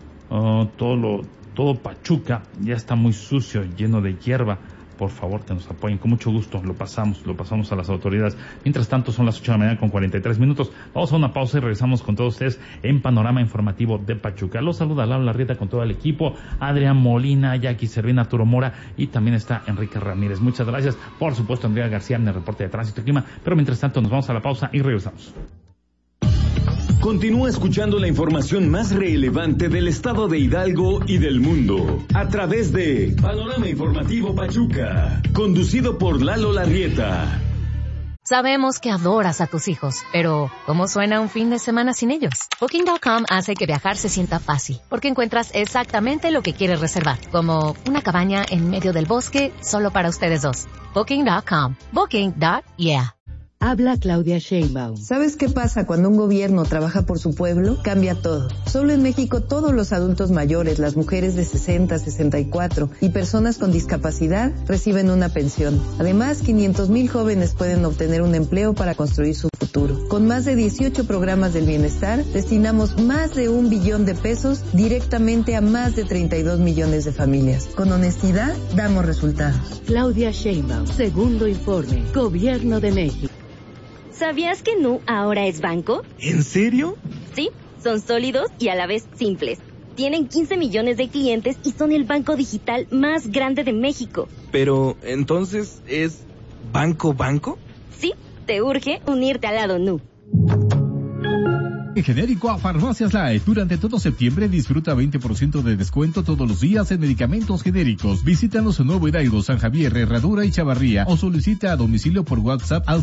todo Pachuca. Ya está muy sucio, lleno de hierba. Por favor, que nos apoyen. Con mucho gusto lo pasamos a las autoridades. Mientras tanto, son las 8 de la mañana con 43 minutos. Vamos a una pausa y regresamos con todos ustedes en Panorama Informativo de Pachuca. Los saluda Lau Larrieta con todo el equipo. Adrián Molina, Jackie Servina, Arturo Mora y también está Enrique Ramírez. Muchas gracias. Por supuesto, Andrea García en el reporte de tránsito y clima. Pero mientras tanto, nos vamos a la pausa y regresamos. Continúa escuchando la información más relevante del estado de Hidalgo y del mundo a través de Panorama Informativo Pachuca, conducido por Lalo Larrieta. Sabemos que adoras a tus hijos, pero ¿cómo suena un fin de semana sin ellos? Booking.com hace que viajar se sienta fácil, porque encuentras exactamente lo que quieres reservar, como una cabaña en medio del bosque solo para ustedes dos. Booking.com. Booking.yeah. Habla Claudia Sheinbaum. ¿Sabes qué pasa cuando un gobierno trabaja por su pueblo? Cambia todo. Solo en México todos los adultos mayores, las mujeres de 60, 64 y personas con discapacidad reciben una pensión. Además, 500,000 jóvenes pueden obtener un empleo para construir su futuro. Con más de 18 programas del bienestar, destinamos más de 1 billón de pesos directamente a más de 32 millones de familias. Con honestidad, damos resultados. Claudia Sheinbaum, segundo informe, Gobierno de México. ¿Sabías que Nu ahora es banco? ¿En serio? Sí, son sólidos y a la vez simples. Tienen 15 millones de clientes y son el banco digital más grande de México. Pero, ¿entonces es banco? Sí, te urge unirte al lado Nu. Genérico a Farmacias Life. Durante todo septiembre disfruta 20% de descuento todos los días en medicamentos genéricos. Visítanos en Nuevo Hidalgo, San Javier, Herradura y Chavarría o solicita a domicilio por WhatsApp al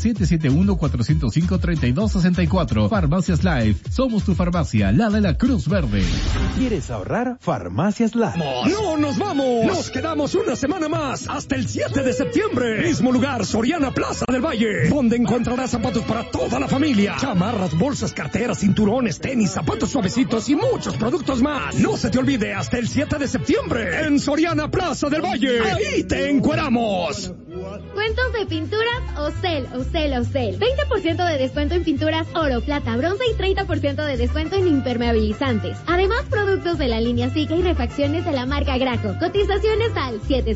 771-405-3264. Farmacias Life. Somos tu farmacia, la de la Cruz Verde. ¿Quieres ahorrar? Farmacias Life. ¡No nos vamos! Nos quedamos una semana más hasta el 7 de septiembre. Mismo lugar, Soriana Plaza del Valle, donde encontrarás zapatos para toda la familia, chamarras, bolsas, carteras, cinturones, tenis, zapatos suavecitos y muchos productos más. No se te olvide, hasta el 7 de septiembre en Soriana Plaza del Valle. Ahí te encueramos. Cuentos de pinturas Ocel. 20% de descuento en pinturas oro, plata, bronce y 30% de descuento en impermeabilizantes. Además, productos de la línea Zika y refacciones de la marca Graco. Cotizaciones al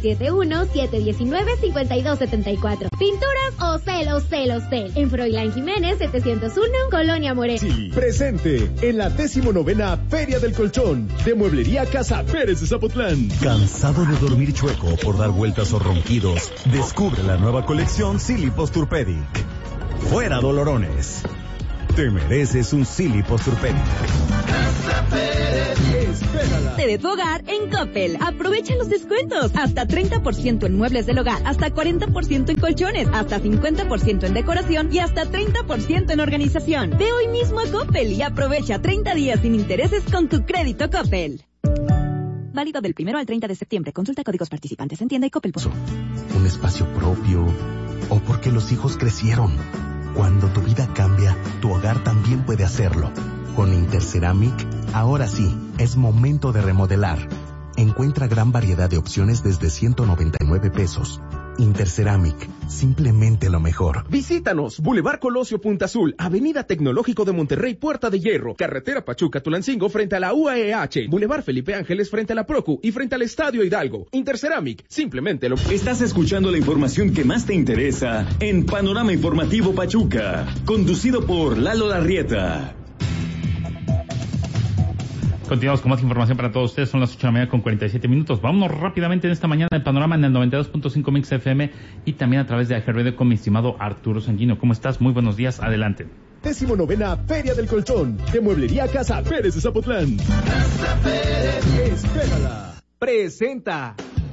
771-719-5274. Pinturas Ocel. En Froilán Jiménez, 701, Colonia Moreno. Sí, presente en la 19ª Feria del Colchón de Mueblería Casa Pérez de Zapotlán. ¿Cansado de dormir chueco por dar vueltas o ronquidos? Descubre la nueva colección Silly Posturpedic. Fuera dolorones. Te mereces un Silly Posturpedic. Casa Pérez, espérala. De tu hogar en Coppel. Aprovecha los descuentos. Hasta 30% en muebles del hogar, hasta 40% en colchones, hasta 50% en decoración y hasta 30% en organización. Ve hoy mismo a Coppel y aprovecha 30 días sin intereses con tu crédito Coppel. Válido del 1 al 30 de septiembre. Consulta códigos participantes en tienda y Coppel. Un espacio propio o porque los hijos crecieron. Cuando tu vida cambia, tu hogar también puede hacerlo. Con Interceramic, ahora sí, es momento de remodelar. Encuentra gran variedad de opciones desde 199 pesos. Interceramic, simplemente lo mejor. Visítanos, Boulevard Colosio Punta Azul, Avenida Tecnológico de Monterrey, Puerta de Hierro, Carretera Pachuca-Tulancingo frente a la UAEH, Boulevard Felipe Ángeles frente a la Procu y frente al Estadio Hidalgo. Interceramic, simplemente lo... Estás escuchando la información que más te interesa en Panorama Informativo Pachuca, conducido por Lalo Larrieta. Continuamos con más información para todos ustedes. Son las 8:30 con 47 minutos. Vámonos rápidamente en esta mañana de Panorama en el 92.5 Mix FM y también a través de iHeartRadio con mi estimado Arturo Sanguino. ¿Cómo estás? Muy buenos días. Adelante. 19ª Feria del Colchón de Mueblería Casa Pérez de Zapotlán. Casa Pérez, espérala. Presenta.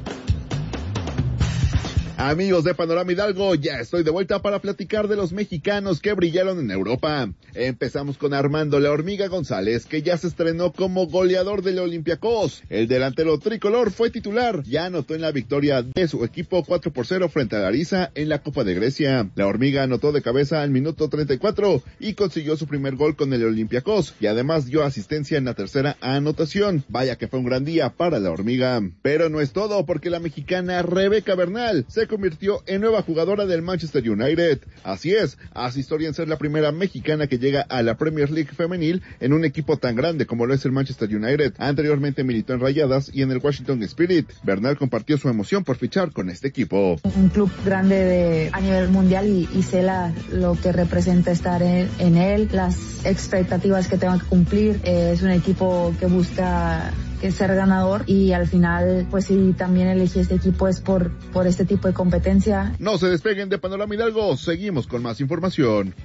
Amigos de Panorama Hidalgo, ya estoy de vuelta para platicar de los mexicanos que brillaron en Europa. Empezamos con Armando La Hormiga González, que ya se estrenó como goleador del Olympiacos. El delantero tricolor fue titular, ya anotó en la victoria de su equipo 4-0 frente a Larissa en la Copa de Grecia. La Hormiga anotó de cabeza al minuto 34 y consiguió su primer gol con el Olympiacos, y además dio asistencia en la tercera anotación. Vaya que fue un gran día para La Hormiga. Pero no es todo, porque la mexicana Rebeca Bernal se convirtió en nueva jugadora del Manchester United. Así es, hace historia en ser la primera mexicana que llega a la Premier League femenil en un equipo tan grande como lo es el Manchester United. Anteriormente militó en Rayadas y en el Washington Spirit. Bernal compartió su emoción por fichar con este equipo. Un club grande a nivel mundial y sé lo que representa estar en él, las expectativas que tengo que cumplir. Es un equipo que busca ser ganador y al final, pues sí, también elegí este equipo es por este tipo de competencia. No se despeguen de Panorama Hidalgo, seguimos con más información.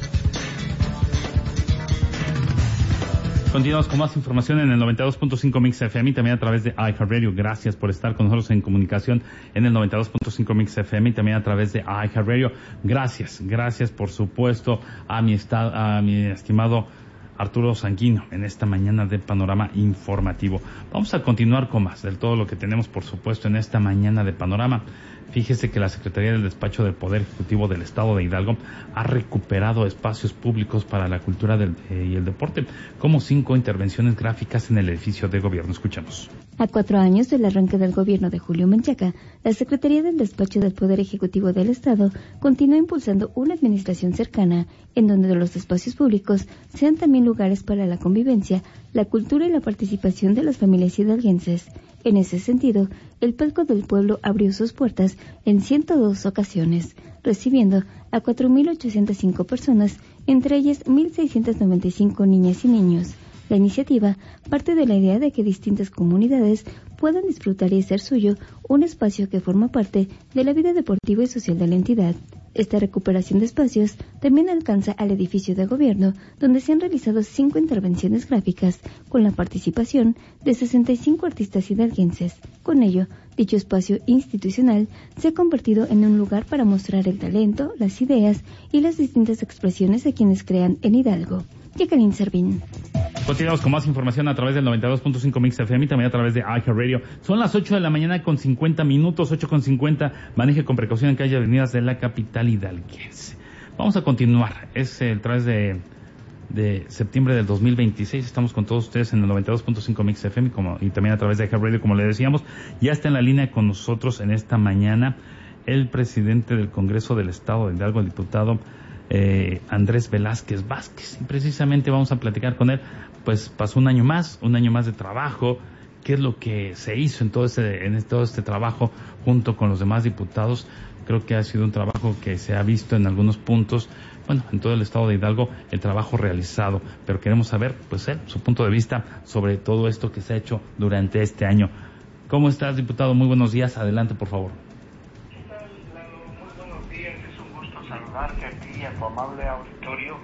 Continuamos con más información en el 92.5 Mix FM y también a través de iHeartRadio. Gracias por estar con nosotros en comunicación en el 92.5 Mix FM y también a través de iHeartRadio. Gracias por supuesto a mi estimado Arturo Sanguino en esta mañana de Panorama Informativo. Vamos a continuar con más de todo lo que tenemos, por supuesto, en esta mañana de Panorama. Fíjese que la Secretaría del Despacho del Poder Ejecutivo del Estado de Hidalgo ha recuperado espacios públicos para la cultura y el deporte, como 5 intervenciones gráficas en el edificio de gobierno. Escuchamos. A 4 años del arranque del gobierno de Julio Menchaca, la Secretaría del Despacho del Poder Ejecutivo del Estado continúa impulsando una administración cercana, en donde los espacios públicos sean también lugares para la convivencia, la cultura y la participación de las familias hidalguenses. En ese sentido, el Palco del Pueblo abrió sus puertas en 102 ocasiones, recibiendo a 4.805 personas, entre ellas 1.695 niñas y niños. La iniciativa parte de la idea de que distintas comunidades puedan disfrutar y hacer suyo un espacio que forma parte de la vida deportiva y social de la entidad. Esta recuperación de espacios también alcanza al edificio de gobierno, donde se han realizado 5 intervenciones gráficas con la participación de 65 artistas hidalguenses. Con ello, dicho espacio institucional se ha convertido en un lugar para mostrar el talento, las ideas y las distintas expresiones de quienes crean en Hidalgo. Jacqueline Servín. Continuamos con más información a través del 92.5 Mix FM y también a través de iHeartRadio. Son las 8 de la mañana con 50 minutos, 8:50. Maneje con precaución en calles y avenidas de la capital hidalguense. Vamos a continuar. Es el 3 de septiembre del 2026. Estamos con todos ustedes en el 92.5 Mix FM y también a través de iHeartRadio, como le decíamos. Ya está en la línea con nosotros en esta mañana el presidente del Congreso del Estado de Hidalgo, el diputado Andrés Velázquez Vázquez. Y precisamente vamos a platicar con él. Pues pasó un año más de trabajo. ¿Qué es lo que se hizo en todo este trabajo junto con los demás diputados? Creo que ha sido un trabajo que se ha visto en algunos puntos, en todo el estado de Hidalgo, el trabajo realizado. Pero queremos saber, su punto de vista sobre todo esto que se ha hecho durante este año. ¿Cómo estás, diputado? Muy buenos días. Adelante, por favor. ¿Qué tal, Lalo? Muy buenos días. Es un gusto saludarte aquí a tu amable auditorio.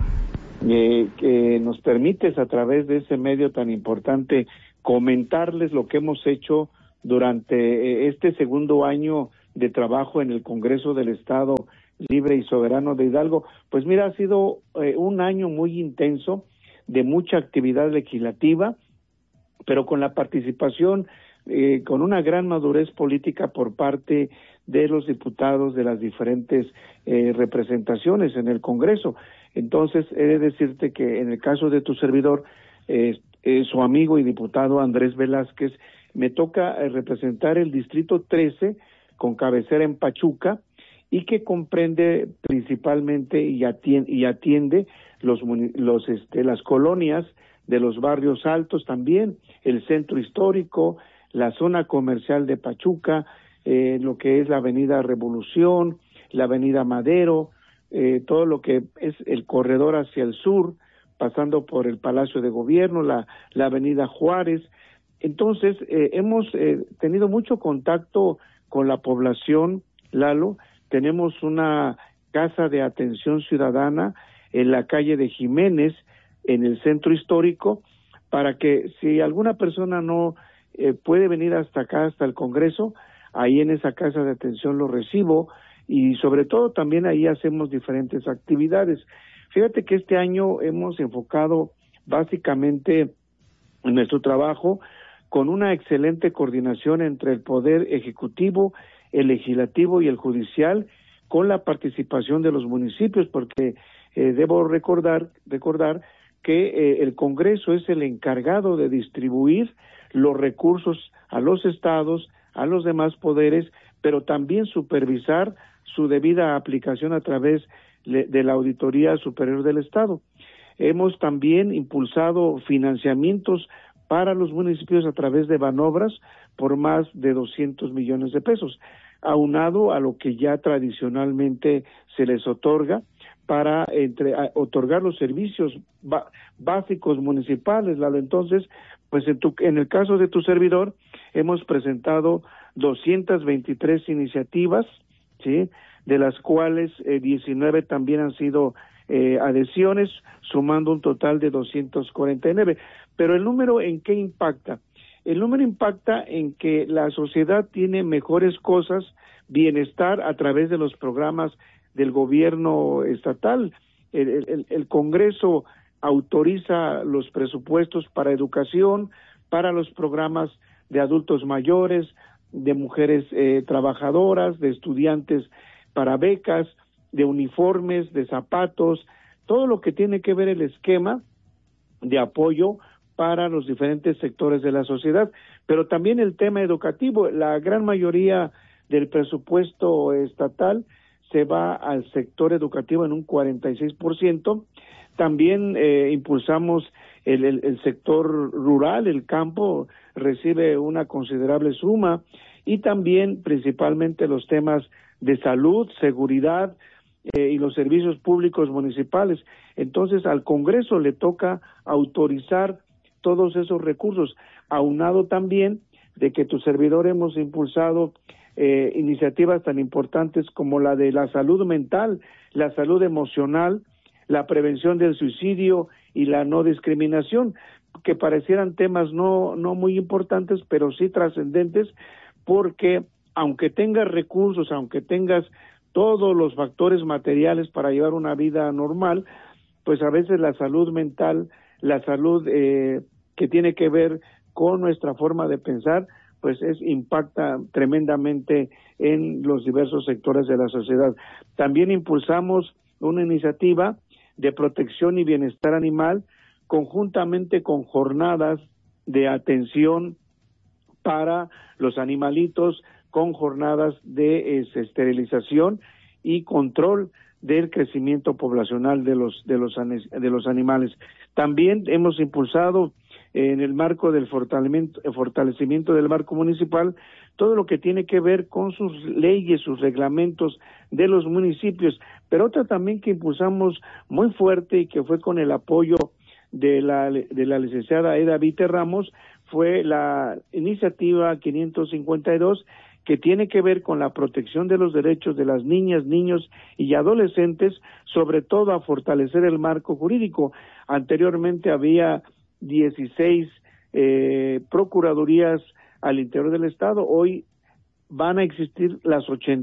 Que nos permites, a través de ese medio tan importante, comentarles lo que hemos hecho durante este segundo año de trabajo en el Congreso del Estado Libre y Soberano de Hidalgo. Pues mira, ha sido un año muy intenso, de mucha actividad legislativa, pero con la participación, con una gran madurez política por parte de los diputados de las diferentes representaciones en el Congreso. Entonces, he de decirte que en el caso de tu servidor, su amigo y diputado Andrés Velázquez, me toca representar el Distrito 13, con cabecera en Pachuca, y que comprende principalmente y atiende las colonias de los barrios altos también, el centro histórico, la zona comercial de Pachuca, lo que es la avenida Revolución, la avenida Madero, todo lo que es el corredor hacia el sur, pasando por el Palacio de Gobierno, la avenida Juárez. Entonces, hemos tenido mucho contacto con la población, Lalo. Tenemos una casa de atención ciudadana en la calle de Jiménez, en el centro histórico, para que si alguna persona no puede venir hasta acá, hasta el Congreso, ahí en esa casa de atención lo recibo, y sobre todo también ahí hacemos diferentes actividades. Fíjate que este año hemos enfocado básicamente en nuestro trabajo con una excelente coordinación entre el Poder Ejecutivo, el Legislativo y el Judicial, con la participación de los municipios, porque debo recordar que el Congreso es el encargado de distribuir los recursos a los estados, a los demás poderes, pero también supervisar su debida aplicación a través de la Auditoría Superior del Estado. Hemos también impulsado financiamientos para los municipios a través de Banobras por más de 200 millones de pesos, aunado a lo que ya tradicionalmente se les otorga para otorgar los servicios básicos municipales, Lalo. Entonces, pues en el caso de tu servidor, hemos presentado 223 iniciativas, ¿sí?, de las cuales 19 también han sido adhesiones, sumando un total de 249. Pero el número, ¿en qué impacta? El número impacta en que la sociedad tiene mejores cosas, bienestar a través de los programas del gobierno estatal. El Congreso autoriza los presupuestos para educación, para los programas de adultos mayores, de mujeres trabajadoras, de estudiantes para becas, de uniformes, de zapatos, todo lo que tiene que ver el esquema de apoyo para los diferentes sectores de la sociedad, pero también el tema educativo. La gran mayoría del presupuesto estatal se va al sector educativo en un 46%. También impulsamos el sector rural, el campo recibe una considerable suma, y también principalmente los temas de salud, seguridad y los servicios públicos municipales. Entonces al Congreso le toca autorizar todos esos recursos, aunado también de que tu servidor hemos impulsado iniciativas tan importantes como la de la salud mental, la salud emocional, la prevención del suicidio y la no discriminación, que parecieran temas no muy importantes, pero sí trascendentes, porque aunque tengas recursos, aunque tengas todos los factores materiales para llevar una vida normal, pues a veces la salud mental, la salud que tiene que ver con nuestra forma de pensar, pues impacta tremendamente en los diversos sectores de la sociedad. También impulsamos una iniciativa de protección y bienestar animal, conjuntamente con jornadas de atención para los animalitos, con jornadas de esterilización y control del crecimiento poblacional de los animales. También hemos impulsado en el marco del fortalecimiento del marco municipal todo lo que tiene que ver con sus leyes, sus reglamentos de los municipios, pero otra también que impulsamos muy fuerte y que fue con el apoyo de la licenciada Eda Vite Ramos fue la iniciativa 552, que tiene que ver con la protección de los derechos de las niñas, niños y adolescentes, sobre todo a fortalecer el marco jurídico. Anteriormente había 16 procuradurías al interior del estado, hoy van a existir las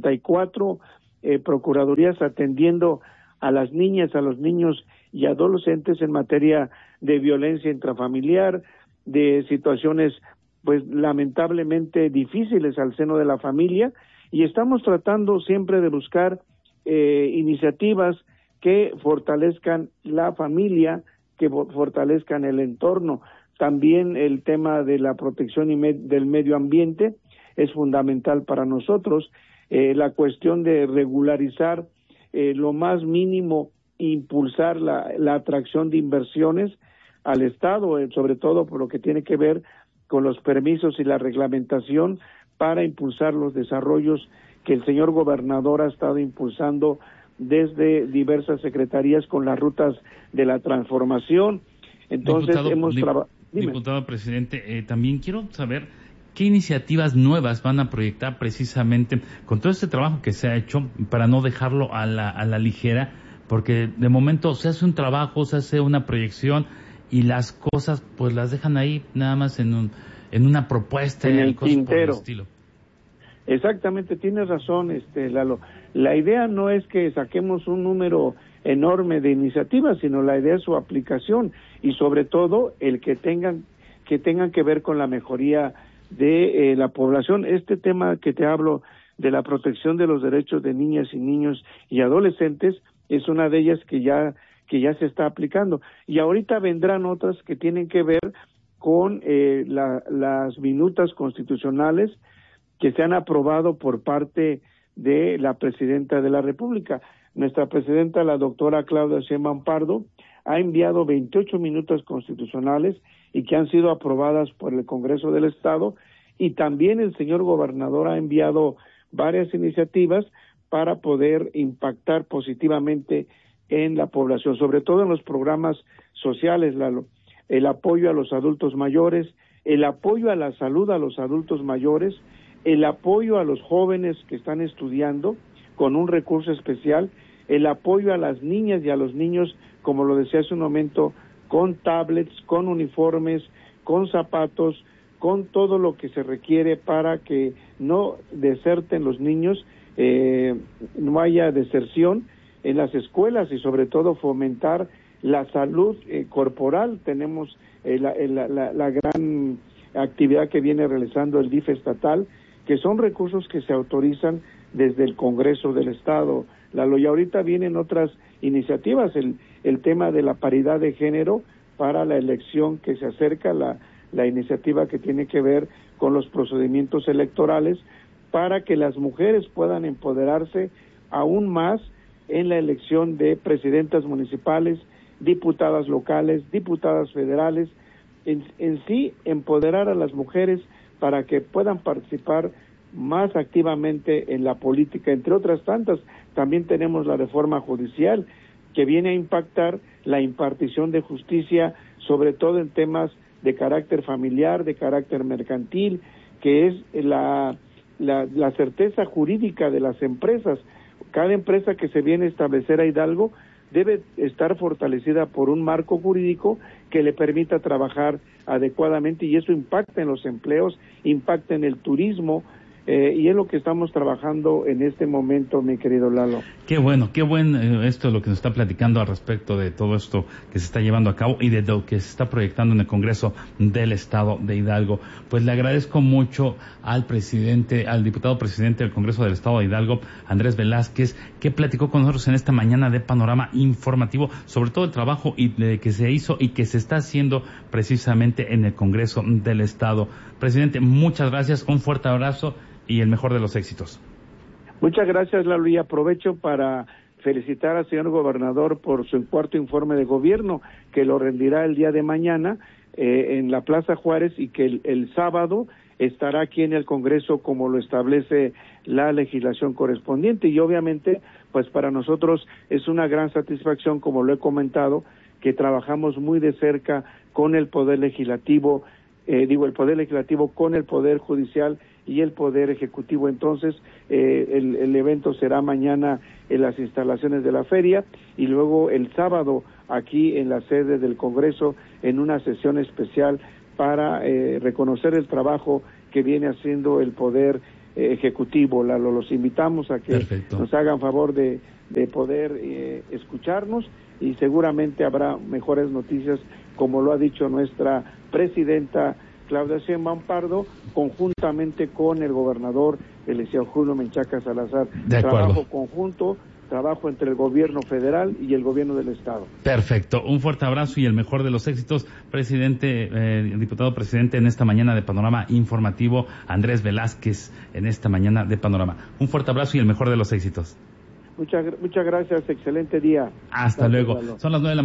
84 procuradurías atendiendo a las niñas, a los niños y adolescentes en materia de violencia intrafamiliar, de situaciones pues lamentablemente difíciles al seno de la familia, y estamos tratando siempre de buscar iniciativas que fortalezcan la familia, que fortalezcan el entorno. También el tema de la protección del medio ambiente es fundamental para nosotros. La cuestión de regularizar lo más mínimo, impulsar la atracción de inversiones al Estado, sobre todo por lo que tiene que ver con los permisos y la reglamentación para impulsar los desarrollos que el señor gobernador ha estado impulsando desde diversas secretarías con las rutas de la transformación. Entonces Diputado presidente, también quiero saber qué iniciativas nuevas van a proyectar precisamente con todo este trabajo que se ha hecho para no dejarlo a la ligera, porque de momento se hace un trabajo, se hace una proyección y las cosas pues las dejan ahí nada más en una propuesta en el cosas tintero. Por el estilo. Exactamente, tienes razón, Lalo. La idea no es que saquemos un número enorme de iniciativas, sino la idea es su aplicación y sobre todo el que tengan que ver con la mejoría de la población. Este tema que te hablo de la protección de los derechos de niñas y niños y adolescentes es una de ellas que ya se está aplicando, y ahorita vendrán otras que tienen que ver con las minutas constitucionales que se han aprobado por parte de la Presidenta de la República. Nuestra Presidenta, la doctora Claudia Sheinbaum Pardo, ha enviado 28 minutas constitucionales y que han sido aprobadas por el Congreso del Estado, y también el señor gobernador ha enviado varias iniciativas para poder impactar positivamente en la población, sobre todo en los programas sociales, el apoyo a los adultos mayores, el apoyo a la salud a los adultos mayores, el apoyo a los jóvenes que están estudiando con un recurso especial, el apoyo a las niñas y a los niños, como lo decía hace un momento, con tablets, con uniformes, con zapatos, con todo lo que se requiere para que no deserten los niños, no haya deserción en las escuelas y sobre todo fomentar la salud corporal. Tenemos la gran actividad que viene realizando el DIF estatal, que son recursos que se autorizan desde el Congreso del Estado. Y ahorita vienen otras iniciativas, el tema de la paridad de género para la elección que se acerca, la iniciativa que tiene que ver con los procedimientos electorales para que las mujeres puedan empoderarse aún más en la elección de presidentas municipales, diputadas locales, diputadas federales, en sí empoderar a las mujeres para que puedan participar más activamente en la política, entre otras tantas. También tenemos la reforma judicial que viene a impactar la impartición de justicia, sobre todo en temas de carácter familiar, de carácter mercantil, que es la certeza jurídica de las empresas. Cada empresa que se viene a establecer a Hidalgo debe estar fortalecida por un marco jurídico que le permita trabajar adecuadamente, y eso impacta en los empleos, impacta en el turismo, y es lo que estamos trabajando en este momento, mi querido Lalo. Qué bueno esto es lo que nos está platicando al respecto de todo esto que se está llevando a cabo y de lo que se está proyectando en el Congreso del Estado de Hidalgo. Pues le agradezco mucho al diputado presidente del Congreso del Estado de Hidalgo, Andrés Velázquez, que platicó con nosotros en esta mañana de Panorama Informativo sobre todo el trabajo que se hizo y que se está haciendo precisamente en el Congreso del Estado. Presidente, muchas gracias, un fuerte abrazo y el mejor de los éxitos. Muchas gracias, Lalo, y aprovecho para felicitar al señor gobernador por su cuarto informe de gobierno, que lo rendirá el día de mañana en la Plaza Juárez, y que el sábado estará aquí en el Congreso como lo establece la legislación correspondiente. Y obviamente, pues para nosotros es una gran satisfacción, como lo he comentado, que trabajamos muy de cerca con el Poder Legislativo, el Poder Legislativo con el Poder Judicial y el Poder Ejecutivo. Entonces, el evento será mañana en las instalaciones de la feria, y luego el sábado aquí en la sede del Congreso en una sesión especial para reconocer el trabajo que viene haciendo el Poder Ejecutivo. Los invitamos a que nos hagan favor de poder escucharnos, y seguramente habrá mejores noticias, como lo ha dicho nuestra presidenta Claudia Sheinbaum Pardo, conjuntamente con el gobernador, el licenciado Julio Menchaca Salazar. Trabajo conjunto, trabajo entre el gobierno federal y el gobierno del estado. Perfecto, un fuerte abrazo y el mejor de los éxitos, diputado presidente, en esta mañana de Panorama Informativo, Andrés Velázquez, en esta mañana de Panorama. Un fuerte abrazo y el mejor de los éxitos. Muchas gracias, excelente día. Hasta luego. Son las 9 de la